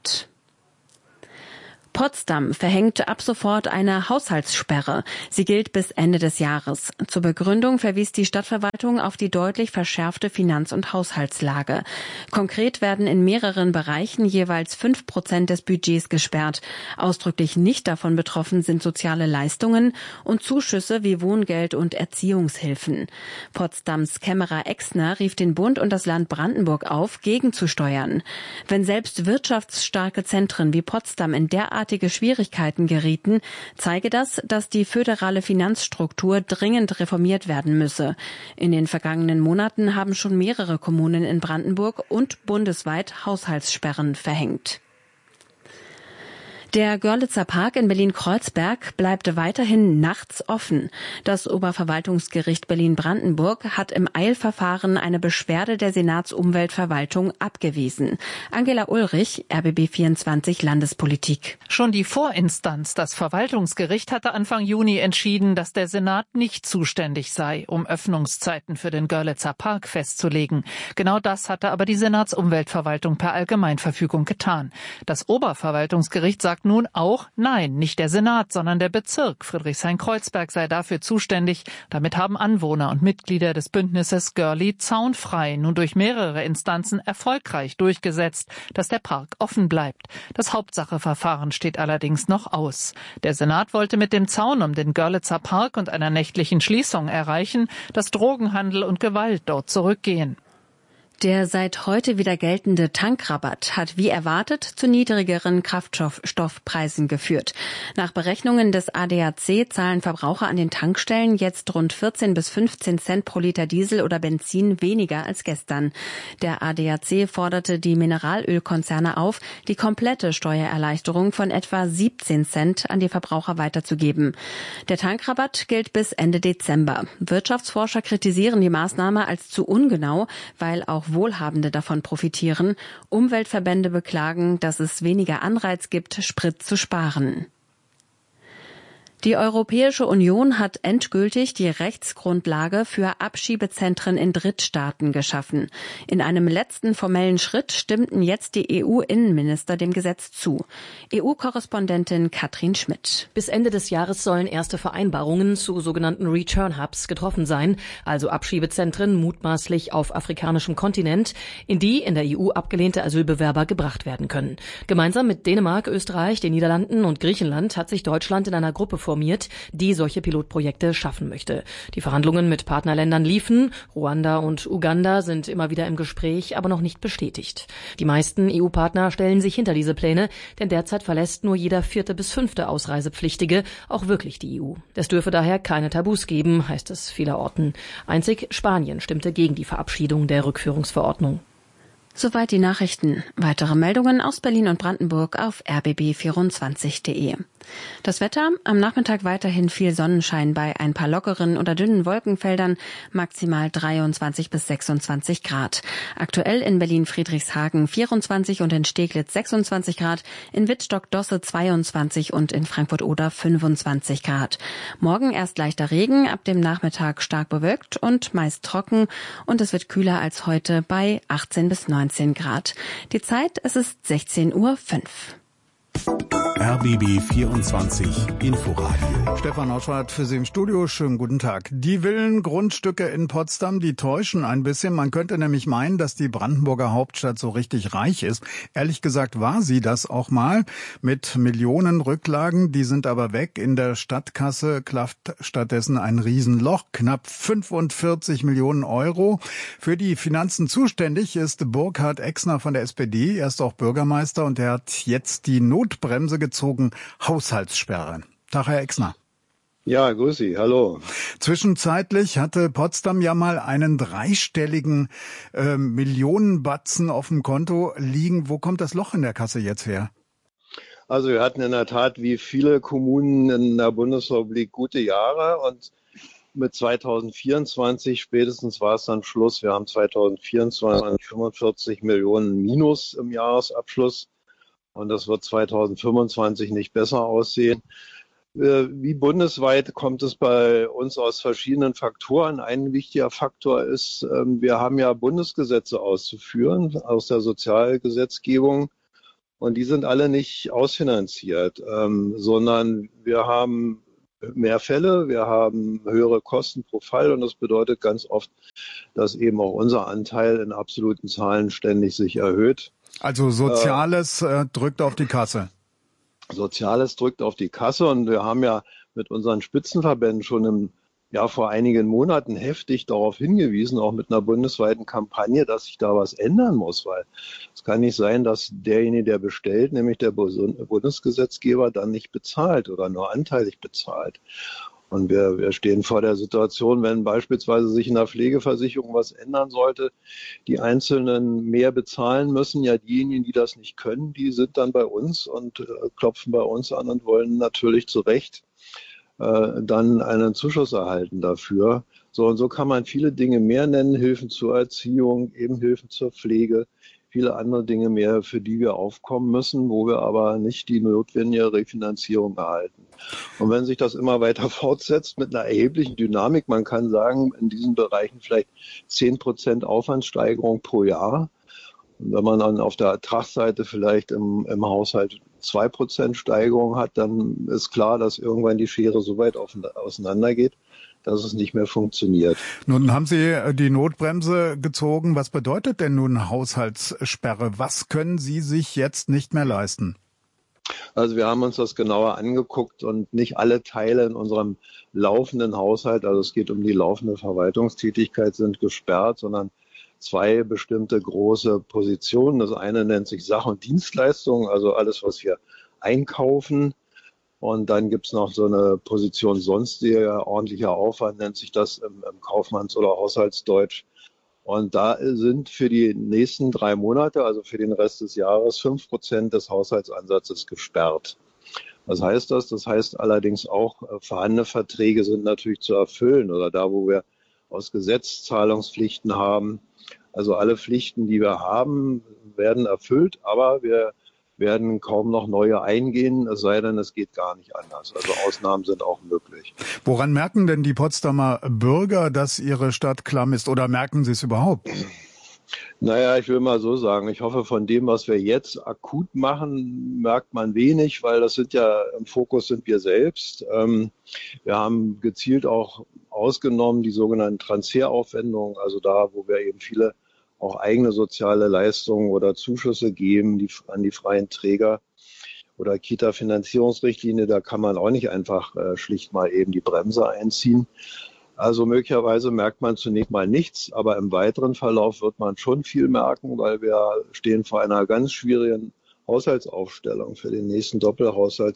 Potsdam verhängt ab sofort eine Haushaltssperre. Sie gilt bis Ende des Jahres. Zur Begründung verwies die Stadtverwaltung auf die deutlich verschärfte Finanz- und Haushaltslage. Konkret werden in mehreren Bereichen jeweils 5% des Budgets gesperrt. Ausdrücklich nicht davon betroffen sind soziale Leistungen und Zuschüsse wie Wohngeld und Erziehungshilfen. Potsdams Kämmerer Exner rief den Bund und das Land Brandenburg auf, gegenzusteuern. Wenn selbst wirtschaftsstarke Zentren wie Potsdam in derartige Schwierigkeiten gerieten, zeige das, dass die föderale Finanzstruktur dringend reformiert werden müsse. In den vergangenen Monaten haben schon mehrere Kommunen in Brandenburg und bundesweit Haushaltssperren verhängt. Der Görlitzer Park in Berlin-Kreuzberg bleibt weiterhin nachts offen. Das Oberverwaltungsgericht Berlin-Brandenburg hat im Eilverfahren eine Beschwerde der Senatsumweltverwaltung abgewiesen. Angela Ulrich, RBB24 Landespolitik. Schon die Vorinstanz, das Verwaltungsgericht, hatte Anfang Juni entschieden, dass der Senat nicht zuständig sei, um Öffnungszeiten für den Görlitzer Park festzulegen. Genau das hatte aber die Senatsumweltverwaltung per Allgemeinverfügung getan. Das Oberverwaltungsgericht sagt nun auch, nein, nicht der Senat, sondern der Bezirk Friedrichshain-Kreuzberg sei dafür zuständig. Damit haben Anwohner und Mitglieder des Bündnisses Görli zaunfrei nun durch mehrere Instanzen erfolgreich durchgesetzt, dass der Park offen bleibt. Das Hauptsacheverfahren steht allerdings noch aus. Der Senat wollte mit dem Zaun um den Görlitzer Park und einer nächtlichen Schließung erreichen, dass Drogenhandel und Gewalt dort zurückgehen. Der seit heute wieder geltende Tankrabatt hat wie erwartet zu niedrigeren Kraftstoffpreisen geführt. Nach Berechnungen des ADAC zahlen Verbraucher an den Tankstellen jetzt rund 14 bis 15 Cent pro Liter Diesel oder Benzin weniger als gestern. Der ADAC forderte die Mineralölkonzerne auf, die komplette Steuererleichterung von etwa 17 Cent an die Verbraucher weiterzugeben. Der Tankrabatt gilt bis Ende Dezember. Wirtschaftsforscher kritisieren die Maßnahme als zu ungenau, weil auch Wohlhabende davon profitieren. Umweltverbände beklagen, dass es weniger Anreiz gibt, Sprit zu sparen. Die Europäische Union hat endgültig die Rechtsgrundlage für Abschiebezentren in Drittstaaten geschaffen. In einem letzten formellen Schritt stimmten jetzt die EU-Innenminister dem Gesetz zu. EU-Korrespondentin Katrin Schmidt. Bis Ende des Jahres sollen erste Vereinbarungen zu sogenannten Return Hubs getroffen sein, also Abschiebezentren mutmaßlich auf afrikanischem Kontinent, in die in der EU abgelehnte Asylbewerber gebracht werden können. Gemeinsam mit Dänemark, Österreich, den Niederlanden und Griechenland hat sich Deutschland in einer Gruppe formiert, die solche Pilotprojekte schaffen möchte. Die Verhandlungen mit Partnerländern liefen. Ruanda und Uganda sind immer wieder im Gespräch, aber noch nicht bestätigt. Die meisten EU-Partner stellen sich hinter diese Pläne, denn derzeit verlässt nur jeder 4. bis 5. Ausreisepflichtige auch wirklich die EU. Es dürfe daher keine Tabus geben, heißt es vielerorten. Einzig Spanien stimmte gegen die Verabschiedung der Rückführungsverordnung. Soweit die Nachrichten. Weitere Meldungen aus Berlin und Brandenburg auf rbb24.de. Das Wetter, am Nachmittag weiterhin viel Sonnenschein bei ein paar lockeren oder dünnen Wolkenfeldern, maximal 23 bis 26 Grad. Aktuell in Berlin-Friedrichshagen 24 und in Steglitz 26 Grad, in Wittstock-Dosse 22 und in Frankfurt-Oder 25 Grad. Morgen erst leichter Regen, ab dem Nachmittag stark bewölkt und meist trocken und es wird kühler als heute bei 18 bis 19 Grad. Die Zeit, es ist 16:05 Uhr. RBB 24 Inforadio. Stefan Oschwart für Sie im Studio. Schönen guten Tag. Die Villengrundstücke in Potsdam, die täuschen ein bisschen. Man könnte nämlich meinen, dass die Brandenburger Hauptstadt so richtig reich ist. Ehrlich gesagt war sie das auch mal mit Millionen Rücklagen. Die sind aber weg. In der Stadtkasse klafft stattdessen ein Riesenloch. Knapp 45 Millionen Euro. Für die Finanzen zuständig ist Burkhard Exner von der SPD. Er ist auch Bürgermeister und er hat jetzt die Notbremse gezogen, Haushaltssperre. Tag, Herr Exner. Ja, grüß Sie, hallo. Zwischenzeitlich hatte Potsdam ja mal einen dreistelligen Millionenbatzen auf dem Konto liegen. Wo kommt das Loch in der Kasse jetzt her? Also wir hatten in der Tat wie viele Kommunen in der Bundesrepublik gute Jahre und mit 2024 spätestens war es dann Schluss. Wir haben 2024 45 Millionen Minus im Jahresabschluss und das wird 2025 nicht besser aussehen. Wie bundesweit kommt es bei uns aus verschiedenen Faktoren. Ein wichtiger Faktor ist, wir haben ja Bundesgesetze auszuführen aus der Sozialgesetzgebung und die sind alle nicht ausfinanziert, sondern wir haben mehr Fälle, wir haben höhere Kosten pro Fall und das bedeutet ganz oft, dass eben auch unser Anteil in absoluten Zahlen ständig sich erhöht. Also Soziales drückt auf die Kasse. Soziales drückt auf die Kasse und wir haben ja mit unseren Spitzenverbänden schon vor einigen Monaten heftig darauf hingewiesen, auch mit einer bundesweiten Kampagne, dass sich da was ändern muss, weil es kann nicht sein, dass derjenige, der bestellt, nämlich der Bundesgesetzgeber, dann nicht bezahlt oder nur anteilig bezahlt. Und wir stehen vor der Situation, wenn beispielsweise sich in der Pflegeversicherung was ändern sollte, die Einzelnen mehr bezahlen müssen. Ja, diejenigen, die das nicht können, die sind dann bei uns und klopfen bei uns an und wollen natürlich zu Recht dann einen Zuschuss erhalten dafür. So und so kann man viele Dinge mehr nennen, Hilfen zur Erziehung, eben Hilfen zur Pflege, viele andere Dinge mehr, für die wir aufkommen müssen, wo wir aber nicht die notwendige Refinanzierung erhalten. Und wenn sich das immer weiter fortsetzt mit einer erheblichen Dynamik, man kann sagen, in diesen Bereichen vielleicht 10% Aufwandssteigerung pro Jahr. Und wenn man dann auf der Ertragsseite vielleicht im Haushalt 2% Steigerung hat, dann ist klar, dass irgendwann die Schere so weit auseinandergeht, dass es nicht mehr funktioniert. Nun haben Sie die Notbremse gezogen. Was bedeutet denn nun Haushaltssperre? Was können Sie sich jetzt nicht mehr leisten? Also wir haben uns das genauer angeguckt und nicht alle Teile in unserem laufenden Haushalt, also es geht um die laufende Verwaltungstätigkeit, sind gesperrt, sondern zwei bestimmte große Positionen. Das eine nennt sich Sach- und Dienstleistungen, also alles, was wir einkaufen. Und dann gibt's noch so eine Position sonstiger ordentlicher Aufwand, nennt sich das im Kaufmanns- oder Haushaltsdeutsch. Und da sind für die nächsten 3 Monate, also für den Rest des Jahres, 5% des Haushaltsansatzes gesperrt. Was heißt das? Das heißt allerdings auch, vorhandene Verträge sind natürlich zu erfüllen oder da, wo wir aus Gesetz Zahlungspflichten haben. Also alle Pflichten, die wir haben, werden erfüllt, aber wir werden kaum noch neue eingehen, es sei denn, es geht gar nicht anders. Also Ausnahmen sind auch möglich. Woran merken denn die Potsdamer Bürger, dass ihre Stadt klamm ist oder merken sie es überhaupt? Naja, ich will mal so sagen, ich hoffe, von dem, was wir jetzt akut machen, merkt man wenig, weil das sind ja, im Fokus sind wir selbst. Wir haben gezielt auch ausgenommen die sogenannten Transferaufwendungen, also da, wo wir eben viele auch eigene soziale Leistungen oder Zuschüsse geben an die freien Träger oder Kita-Finanzierungsrichtlinie, da kann man auch nicht einfach schlicht mal eben die Bremse einziehen. Also möglicherweise merkt man zunächst mal nichts, aber im weiteren Verlauf wird man schon viel merken, weil wir stehen vor einer ganz schwierigen Haushaltsaufstellung für den nächsten Doppelhaushalt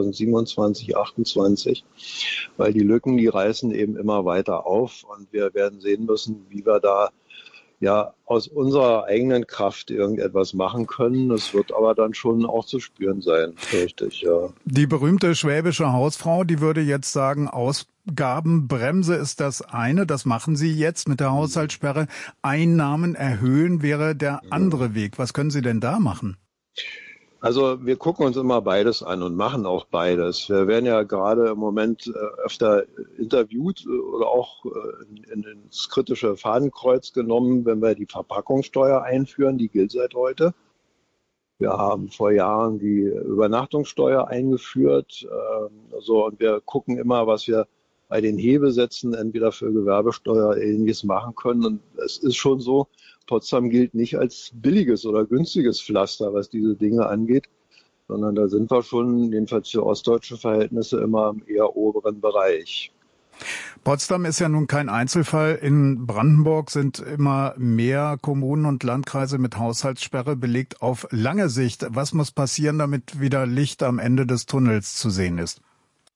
2027/28, weil die Lücken, die reißen eben immer weiter auf und wir werden sehen müssen, wie wir da aus unserer eigenen Kraft irgendetwas machen können. Das wird aber dann schon auch zu spüren sein, richtig, ja. Die berühmte schwäbische Hausfrau, die würde jetzt sagen, Ausgabenbremse ist das eine, das machen Sie jetzt mit der Haushaltssperre. Einnahmen erhöhen wäre der andere Weg. Was können Sie denn da machen? Also wir gucken uns immer beides an und machen auch beides. Wir werden ja gerade im Moment öfter interviewt oder auch ins kritische Fadenkreuz genommen, wenn wir die Verpackungssteuer einführen, die gilt seit heute. Wir haben vor Jahren die Übernachtungssteuer eingeführt. Und wir gucken immer, was wir bei den Hebesätzen entweder für Gewerbesteuer oder Ähnliches machen können. Und es ist schon so, Potsdam gilt nicht als billiges oder günstiges Pflaster, was diese Dinge angeht, sondern da sind wir schon, jedenfalls für ostdeutsche Verhältnisse, immer im eher oberen Bereich. Potsdam ist ja nun kein Einzelfall. In Brandenburg sind immer mehr Kommunen und Landkreise mit Haushaltssperre belegt auf lange Sicht. Was muss passieren, damit wieder Licht am Ende des Tunnels zu sehen ist?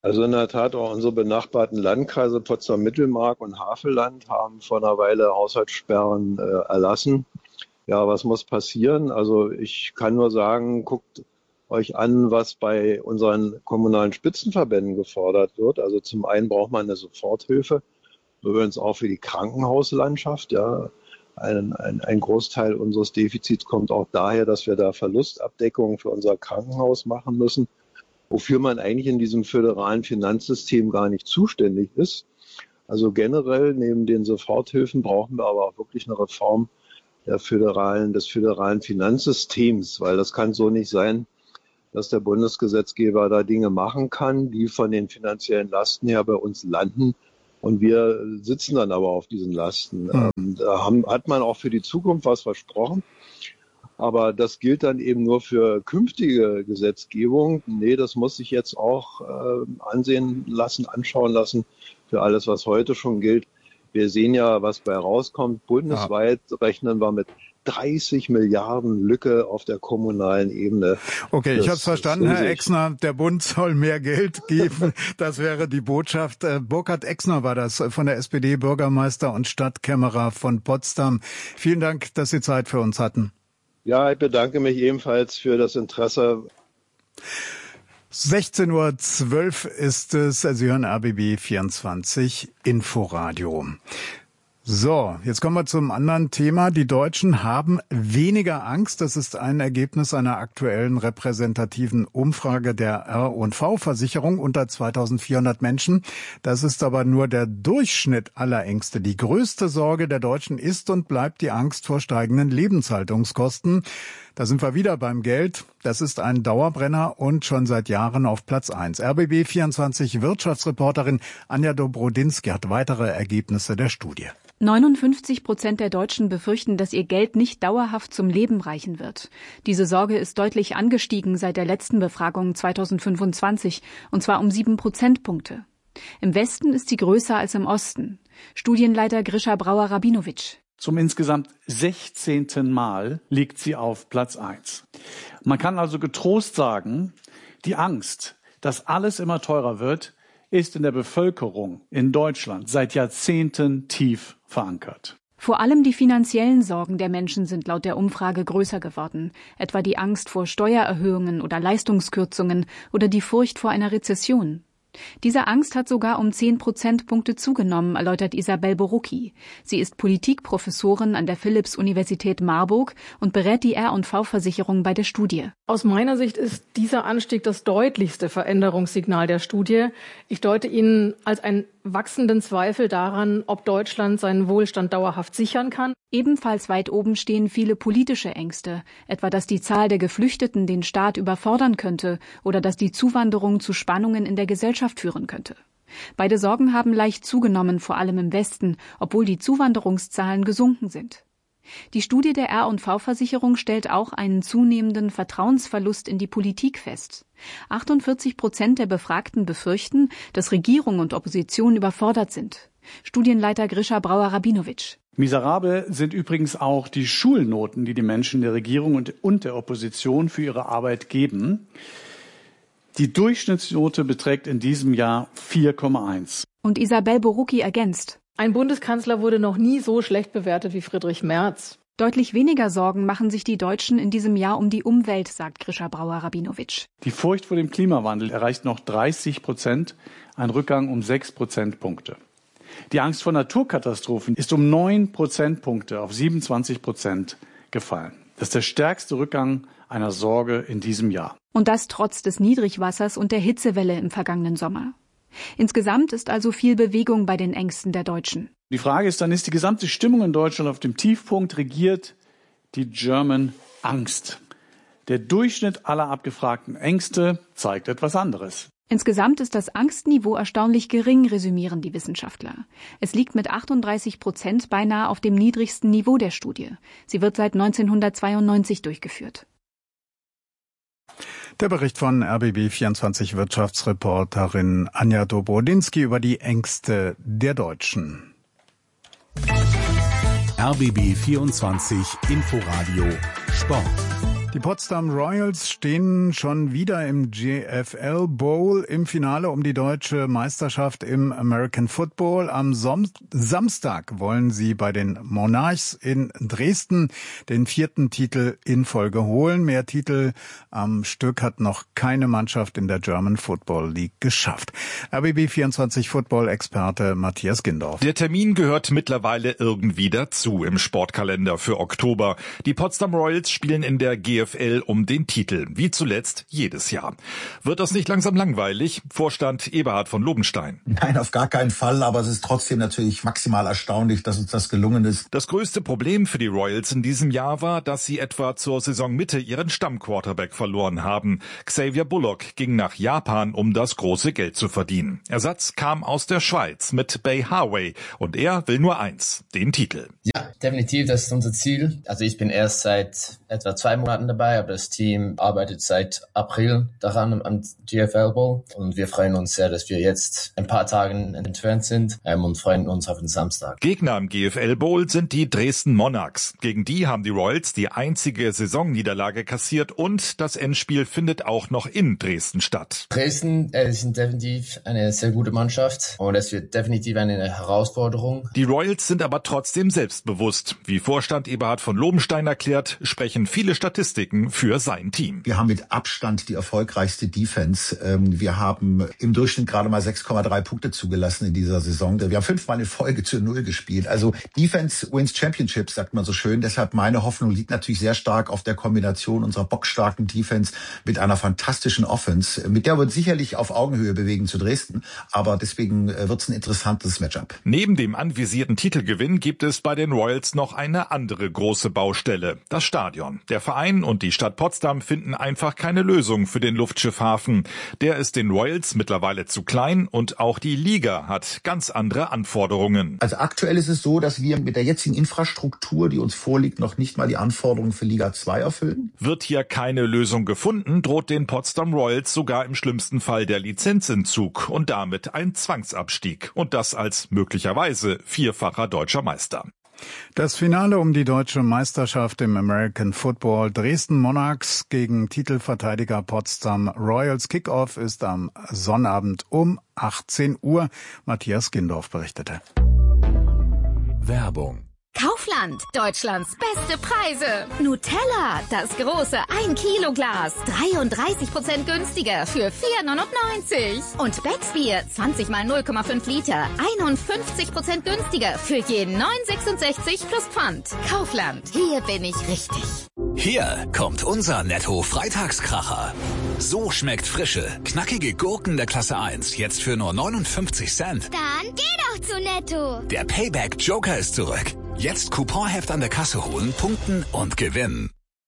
Also in der Tat, auch unsere benachbarten Landkreise Potsdam-Mittelmark und Havelland haben vor einer Weile Haushaltssperren erlassen. Ja, was muss passieren? Also ich kann nur sagen, guckt euch an, was bei unseren kommunalen Spitzenverbänden gefordert wird. Also zum einen braucht man eine Soforthilfe, übrigens auch für die Krankenhauslandschaft. Ja, ein Großteil unseres Defizits kommt auch daher, dass wir da Verlustabdeckungen für unser Krankenhaus machen müssen, wofür man eigentlich in diesem föderalen Finanzsystem gar nicht zuständig ist. Also generell neben den Soforthilfen brauchen wir aber auch wirklich eine Reform des föderalen Finanzsystems, weil das kann so nicht sein, dass der Bundesgesetzgeber da Dinge machen kann, die von den finanziellen Lasten her bei uns landen und wir sitzen dann aber auf diesen Lasten. Da hat man auch für die Zukunft was versprochen. Aber das gilt dann eben nur für künftige Gesetzgebung. Nee, das muss sich jetzt auch anschauen lassen für alles, was heute schon gilt. Wir sehen ja, was bei rauskommt. Bundesweit rechnen wir mit 30 Milliarden Lücke auf der kommunalen Ebene. Okay, ich habe es verstanden, Herr Exner. Der Bund soll mehr Geld geben. Das wäre die Botschaft. Burkhard Exner war das von der SPD, Bürgermeister und Stadtkämmerer von Potsdam. Vielen Dank, dass Sie Zeit für uns hatten. Ja, ich bedanke mich ebenfalls für das Interesse. 16:12 Uhr ist es. Sie hören RBB 24 Inforadio. So, jetzt kommen wir zum anderen Thema. Die Deutschen haben weniger Angst. Das ist ein Ergebnis einer aktuellen repräsentativen Umfrage der R&V-Versicherung unter 2400 Menschen. Das ist aber nur der Durchschnitt aller Ängste. Die größte Sorge der Deutschen ist und bleibt die Angst vor steigenden Lebenshaltungskosten. Da sind wir wieder beim Geld. Das ist ein Dauerbrenner und schon seit Jahren auf Platz 1. RBB 24 Wirtschaftsreporterin Anja Dobrodinsky hat weitere Ergebnisse der Studie. 59% der Deutschen befürchten, dass ihr Geld nicht dauerhaft zum Leben reichen wird. Diese Sorge ist deutlich angestiegen seit der letzten Befragung 2025, und zwar um 7 Prozentpunkte. Im Westen ist sie größer als im Osten. Studienleiter Grisha Brauer-Rabinowitsch. Zum insgesamt 16. Mal liegt sie auf Platz 1. Man kann also getrost sagen, die Angst, dass alles immer teurer wird, ist in der Bevölkerung in Deutschland seit Jahrzehnten tief verankert. Vor allem die finanziellen Sorgen der Menschen sind laut der Umfrage größer geworden, etwa die Angst vor Steuererhöhungen oder Leistungskürzungen oder die Furcht vor einer Rezession. Diese Angst hat sogar um 10 Prozentpunkte zugenommen, erläutert Isabel Borucki. Sie ist Politikprofessorin an der Philipps-Universität Marburg und berät die R&V-Versicherung bei der Studie. Aus meiner Sicht ist dieser Anstieg das deutlichste Veränderungssignal der Studie. Ich deute ihn als einen wachsenden Zweifel daran, ob Deutschland seinen Wohlstand dauerhaft sichern kann. Ebenfalls weit oben stehen viele politische Ängste, etwa dass die Zahl der Geflüchteten den Staat überfordern könnte oder dass die Zuwanderung zu Spannungen in der Gesellschaft führen könnte. Beide Sorgen haben leicht zugenommen, vor allem im Westen, obwohl die Zuwanderungszahlen gesunken sind. Die Studie der R&V-Versicherung stellt auch einen zunehmenden Vertrauensverlust in die Politik fest. 48% der Befragten befürchten, dass Regierung und Opposition überfordert sind. Studienleiter Grisha Brauer-Rabinowitsch. Miserabel sind übrigens auch die Schulnoten, die die Menschen der Regierung und der Opposition für ihre Arbeit geben. Die Durchschnittsnote beträgt in diesem Jahr 4,1. Und Isabel Borucki ergänzt. Ein Bundeskanzler wurde noch nie so schlecht bewertet wie Friedrich Merz. Deutlich weniger Sorgen machen sich die Deutschen in diesem Jahr um die Umwelt, sagt Grisha Brauer-Rabinowitsch. Die Furcht vor dem Klimawandel erreicht noch 30%, ein Rückgang um 6 Prozentpunkte. Die Angst vor Naturkatastrophen ist um 9 Prozentpunkte auf 27% gefallen. Das ist der stärkste Rückgang einer Sorge in diesem Jahr. Und das trotz des Niedrigwassers und der Hitzewelle im vergangenen Sommer. Insgesamt ist also viel Bewegung bei den Ängsten der Deutschen. Die Frage ist dann, ist die gesamte Stimmung in Deutschland auf dem Tiefpunkt? Regiert die German Angst? Der Durchschnitt aller abgefragten Ängste zeigt etwas anderes. Insgesamt ist das Angstniveau erstaunlich gering, resümieren die Wissenschaftler. Es liegt mit 38% beinahe auf dem niedrigsten Niveau der Studie. Sie wird seit 1992 durchgeführt. Der Bericht von RBB 24 Wirtschaftsreporterin Anja Dobrodinsky über die Ängste der Deutschen. RBB 24 Inforadio Sport. Die Potsdam Royals stehen schon wieder im GFL Bowl im Finale um die deutsche Meisterschaft im American Football. Am Samstag wollen sie bei den Monarchs in Dresden den 4. Titel in Folge holen. Mehr Titel am Stück hat noch keine Mannschaft in der German Football League geschafft. RBB24 Football-Experte Matthias Gindorf. Der Termin gehört mittlerweile irgendwie dazu im Sportkalender für Oktober. Die Potsdam Royals spielen in der GFL um den Titel, wie zuletzt jedes Jahr. Wird das nicht langsam langweilig? Vorstand Eberhard von Lobenstein. Nein, auf gar keinen Fall, aber es ist trotzdem natürlich maximal erstaunlich, dass uns das gelungen ist. Das größte Problem für die Royals in diesem Jahr war, dass sie etwa zur Saisonmitte ihren Stammquarterback verloren haben. Xavier Bullock ging nach Japan, um das große Geld zu verdienen. Ersatz kam aus der Schweiz mit Bay Harway und er will nur eins, den Titel. Ja, definitiv, das ist unser Ziel. Also ich bin erst seit etwa 2 Monaten dabei, aber das Team arbeitet seit April daran am GFL Bowl und wir freuen uns sehr, dass wir jetzt ein paar Tage entfernt sind und freuen uns auf den Samstag. Gegner im GFL Bowl sind die Dresden Monarchs. Gegen die haben die Royals die einzige Saisonniederlage kassiert und das Endspiel findet auch noch in Dresden statt. Dresden sind definitiv eine sehr gute Mannschaft und es wird definitiv eine Herausforderung. Die Royals sind aber trotzdem selbstbewusst. Wie Vorstand Eberhard von Lobenstein erklärt, sprechen viele Statistiken für sein Team. Wir haben mit Abstand die erfolgreichste Defense. Wir haben im Durchschnitt gerade mal 6,3 Punkte zugelassen in dieser Saison. Wir haben 5-mal in Folge zu 0 gespielt. Also Defense wins Championships, sagt man so schön. Deshalb meine Hoffnung liegt natürlich sehr stark auf der Kombination unserer bockstarken Defense mit einer fantastischen Offense. Mit der wird sicherlich auf Augenhöhe bewegen zu Dresden. Aber deswegen wird es ein interessantes Matchup. Neben dem anvisierten Titelgewinn gibt es bei den Royals noch eine andere große Baustelle, das Stadion. Der Verein und die Stadt Potsdam finden einfach keine Lösung für den Luftschiffhafen. Der ist den Royals mittlerweile zu klein und auch die Liga hat ganz andere Anforderungen. Also aktuell ist es so, dass wir mit der jetzigen Infrastruktur, die uns vorliegt, noch nicht mal die Anforderungen für Liga 2 erfüllen. Wird hier keine Lösung gefunden, droht den Potsdam Royals sogar im schlimmsten Fall der Lizenzentzug und damit ein Zwangsabstieg. Und das als möglicherweise 4-facher deutscher Meister. Das Finale um die deutsche Meisterschaft im American Football. Dresden Monarchs gegen Titelverteidiger Potsdam Royals. Kickoff ist am Sonnabend um 18 Uhr. Matthias Gindorf berichtete. Werbung. Kaufland, Deutschlands beste Preise. Nutella, das große 1-Kilo-Glas, 33% günstiger für 4,99. Und Becksbier, 20 mal 0,5 Liter, 51% günstiger für jeden 9,66 plus Pfand. Kaufland, hier bin ich richtig. Hier kommt unser Netto-Freitagskracher. So schmeckt frische, knackige Gurken der Klasse 1 jetzt für nur 59 Cent. Dann geh doch zu Netto. Der Payback-Joker ist zurück. Jetzt Couponheft an der Kasse holen, punkten und gewinnen.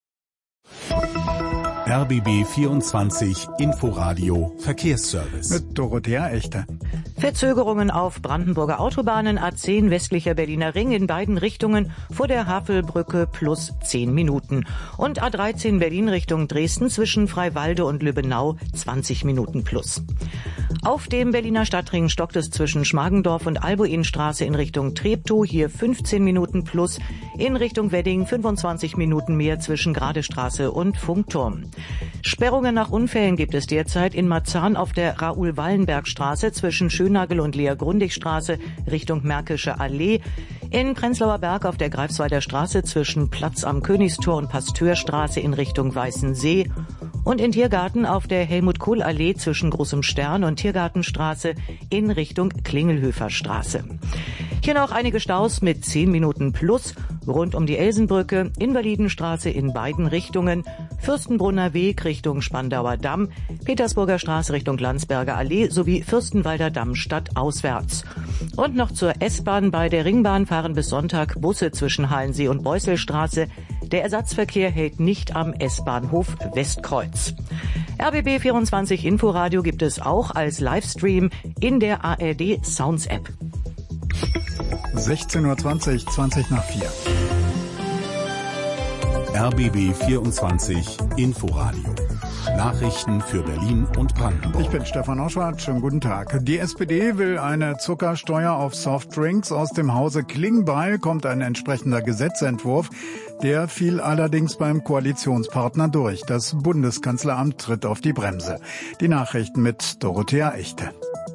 RBB24 Inforadio Verkehrsservice. Mit Dorothea Echte. Verzögerungen auf Brandenburger Autobahnen A10 westlicher Berliner Ring in beiden Richtungen vor der Havelbrücke plus 10 Minuten. Und A13 Berlin Richtung Dresden zwischen Freiwalde und Lübbenau 20 Minuten plus. Auf dem Berliner Stadtring stockt es zwischen Schmargendorf und Albuinstraße in Richtung Treptow, hier 15 Minuten plus. In Richtung Wedding 25 Minuten mehr zwischen Gradestraße und Funkturm. Sperrungen nach Unfällen gibt es derzeit in Marzahn auf der Raoul-Wallenberg-Straße zwischen Schönagel und Lea-Grundig-Straße Richtung Märkische Allee. In Prenzlauer Berg auf der Greifswalder Straße zwischen Platz am Königstor und Pasteurstraße in Richtung Weißensee. Und in Tiergarten auf der Helmut-Kohl-Allee zwischen Großem Stern und Tiergartenstraße in Richtung Klingelhöfer-Straße. Hier noch einige Staus mit 10 Minuten plus rund um die Elsenbrücke, Invalidenstraße in beiden Richtungen, Fürstenbrunner Weg Richtung Spandauer Damm, Petersburger Straße Richtung Landsberger Allee sowie Fürstenwalder Damm stadtauswärts. Und noch zur S-Bahn. Bei der Ringbahn fahren bis Sonntag Busse zwischen Halensee und Beusselstraße. Der Ersatzverkehr hält nicht am S-Bahnhof Westkreuz. RBB24 Inforadio gibt es auch als Livestream in der ARD Sounds App. 16:20 Uhr, 20 nach 4. RBB24 Inforadio Nachrichten für Berlin und Brandenburg. Ich bin Stefan Oschwart. Schönen guten Tag. Die SPD will eine Zuckersteuer auf Softdrinks. Aus dem Hause Klingbeil kommt ein entsprechender Gesetzentwurf. Der fiel allerdings beim Koalitionspartner durch. Das Bundeskanzleramt tritt auf die Bremse. Die Nachrichten mit Dorothea Echte.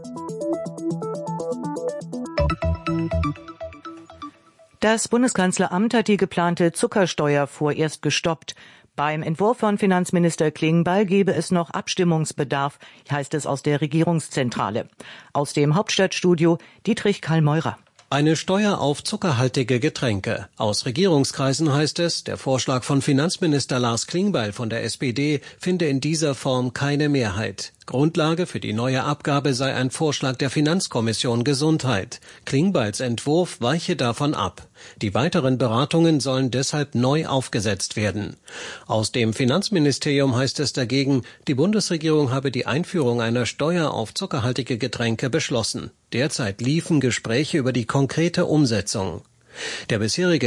Das Bundeskanzleramt hat die geplante Zuckersteuer vorerst gestoppt. Beim Entwurf von Finanzminister Klingbeil gebe es noch Abstimmungsbedarf, heißt es aus der Regierungszentrale. Aus dem Hauptstadtstudio Dietrich Karl Meurer. Eine Steuer auf zuckerhaltige Getränke. Aus Regierungskreisen heißt es, der Vorschlag von Finanzminister Lars Klingbeil von der SPD finde in dieser Form keine Mehrheit. Grundlage für die neue Abgabe sei ein Vorschlag der Finanzkommission Gesundheit. Klingbeils Entwurf weiche davon ab. Die weiteren Beratungen sollen deshalb neu aufgesetzt werden. Aus dem Finanzministerium heißt es dagegen, die Bundesregierung habe die Einführung einer Steuer auf zuckerhaltige Getränke beschlossen. Derzeit liefen Gespräche über die konkrete Umsetzung. Der bisherige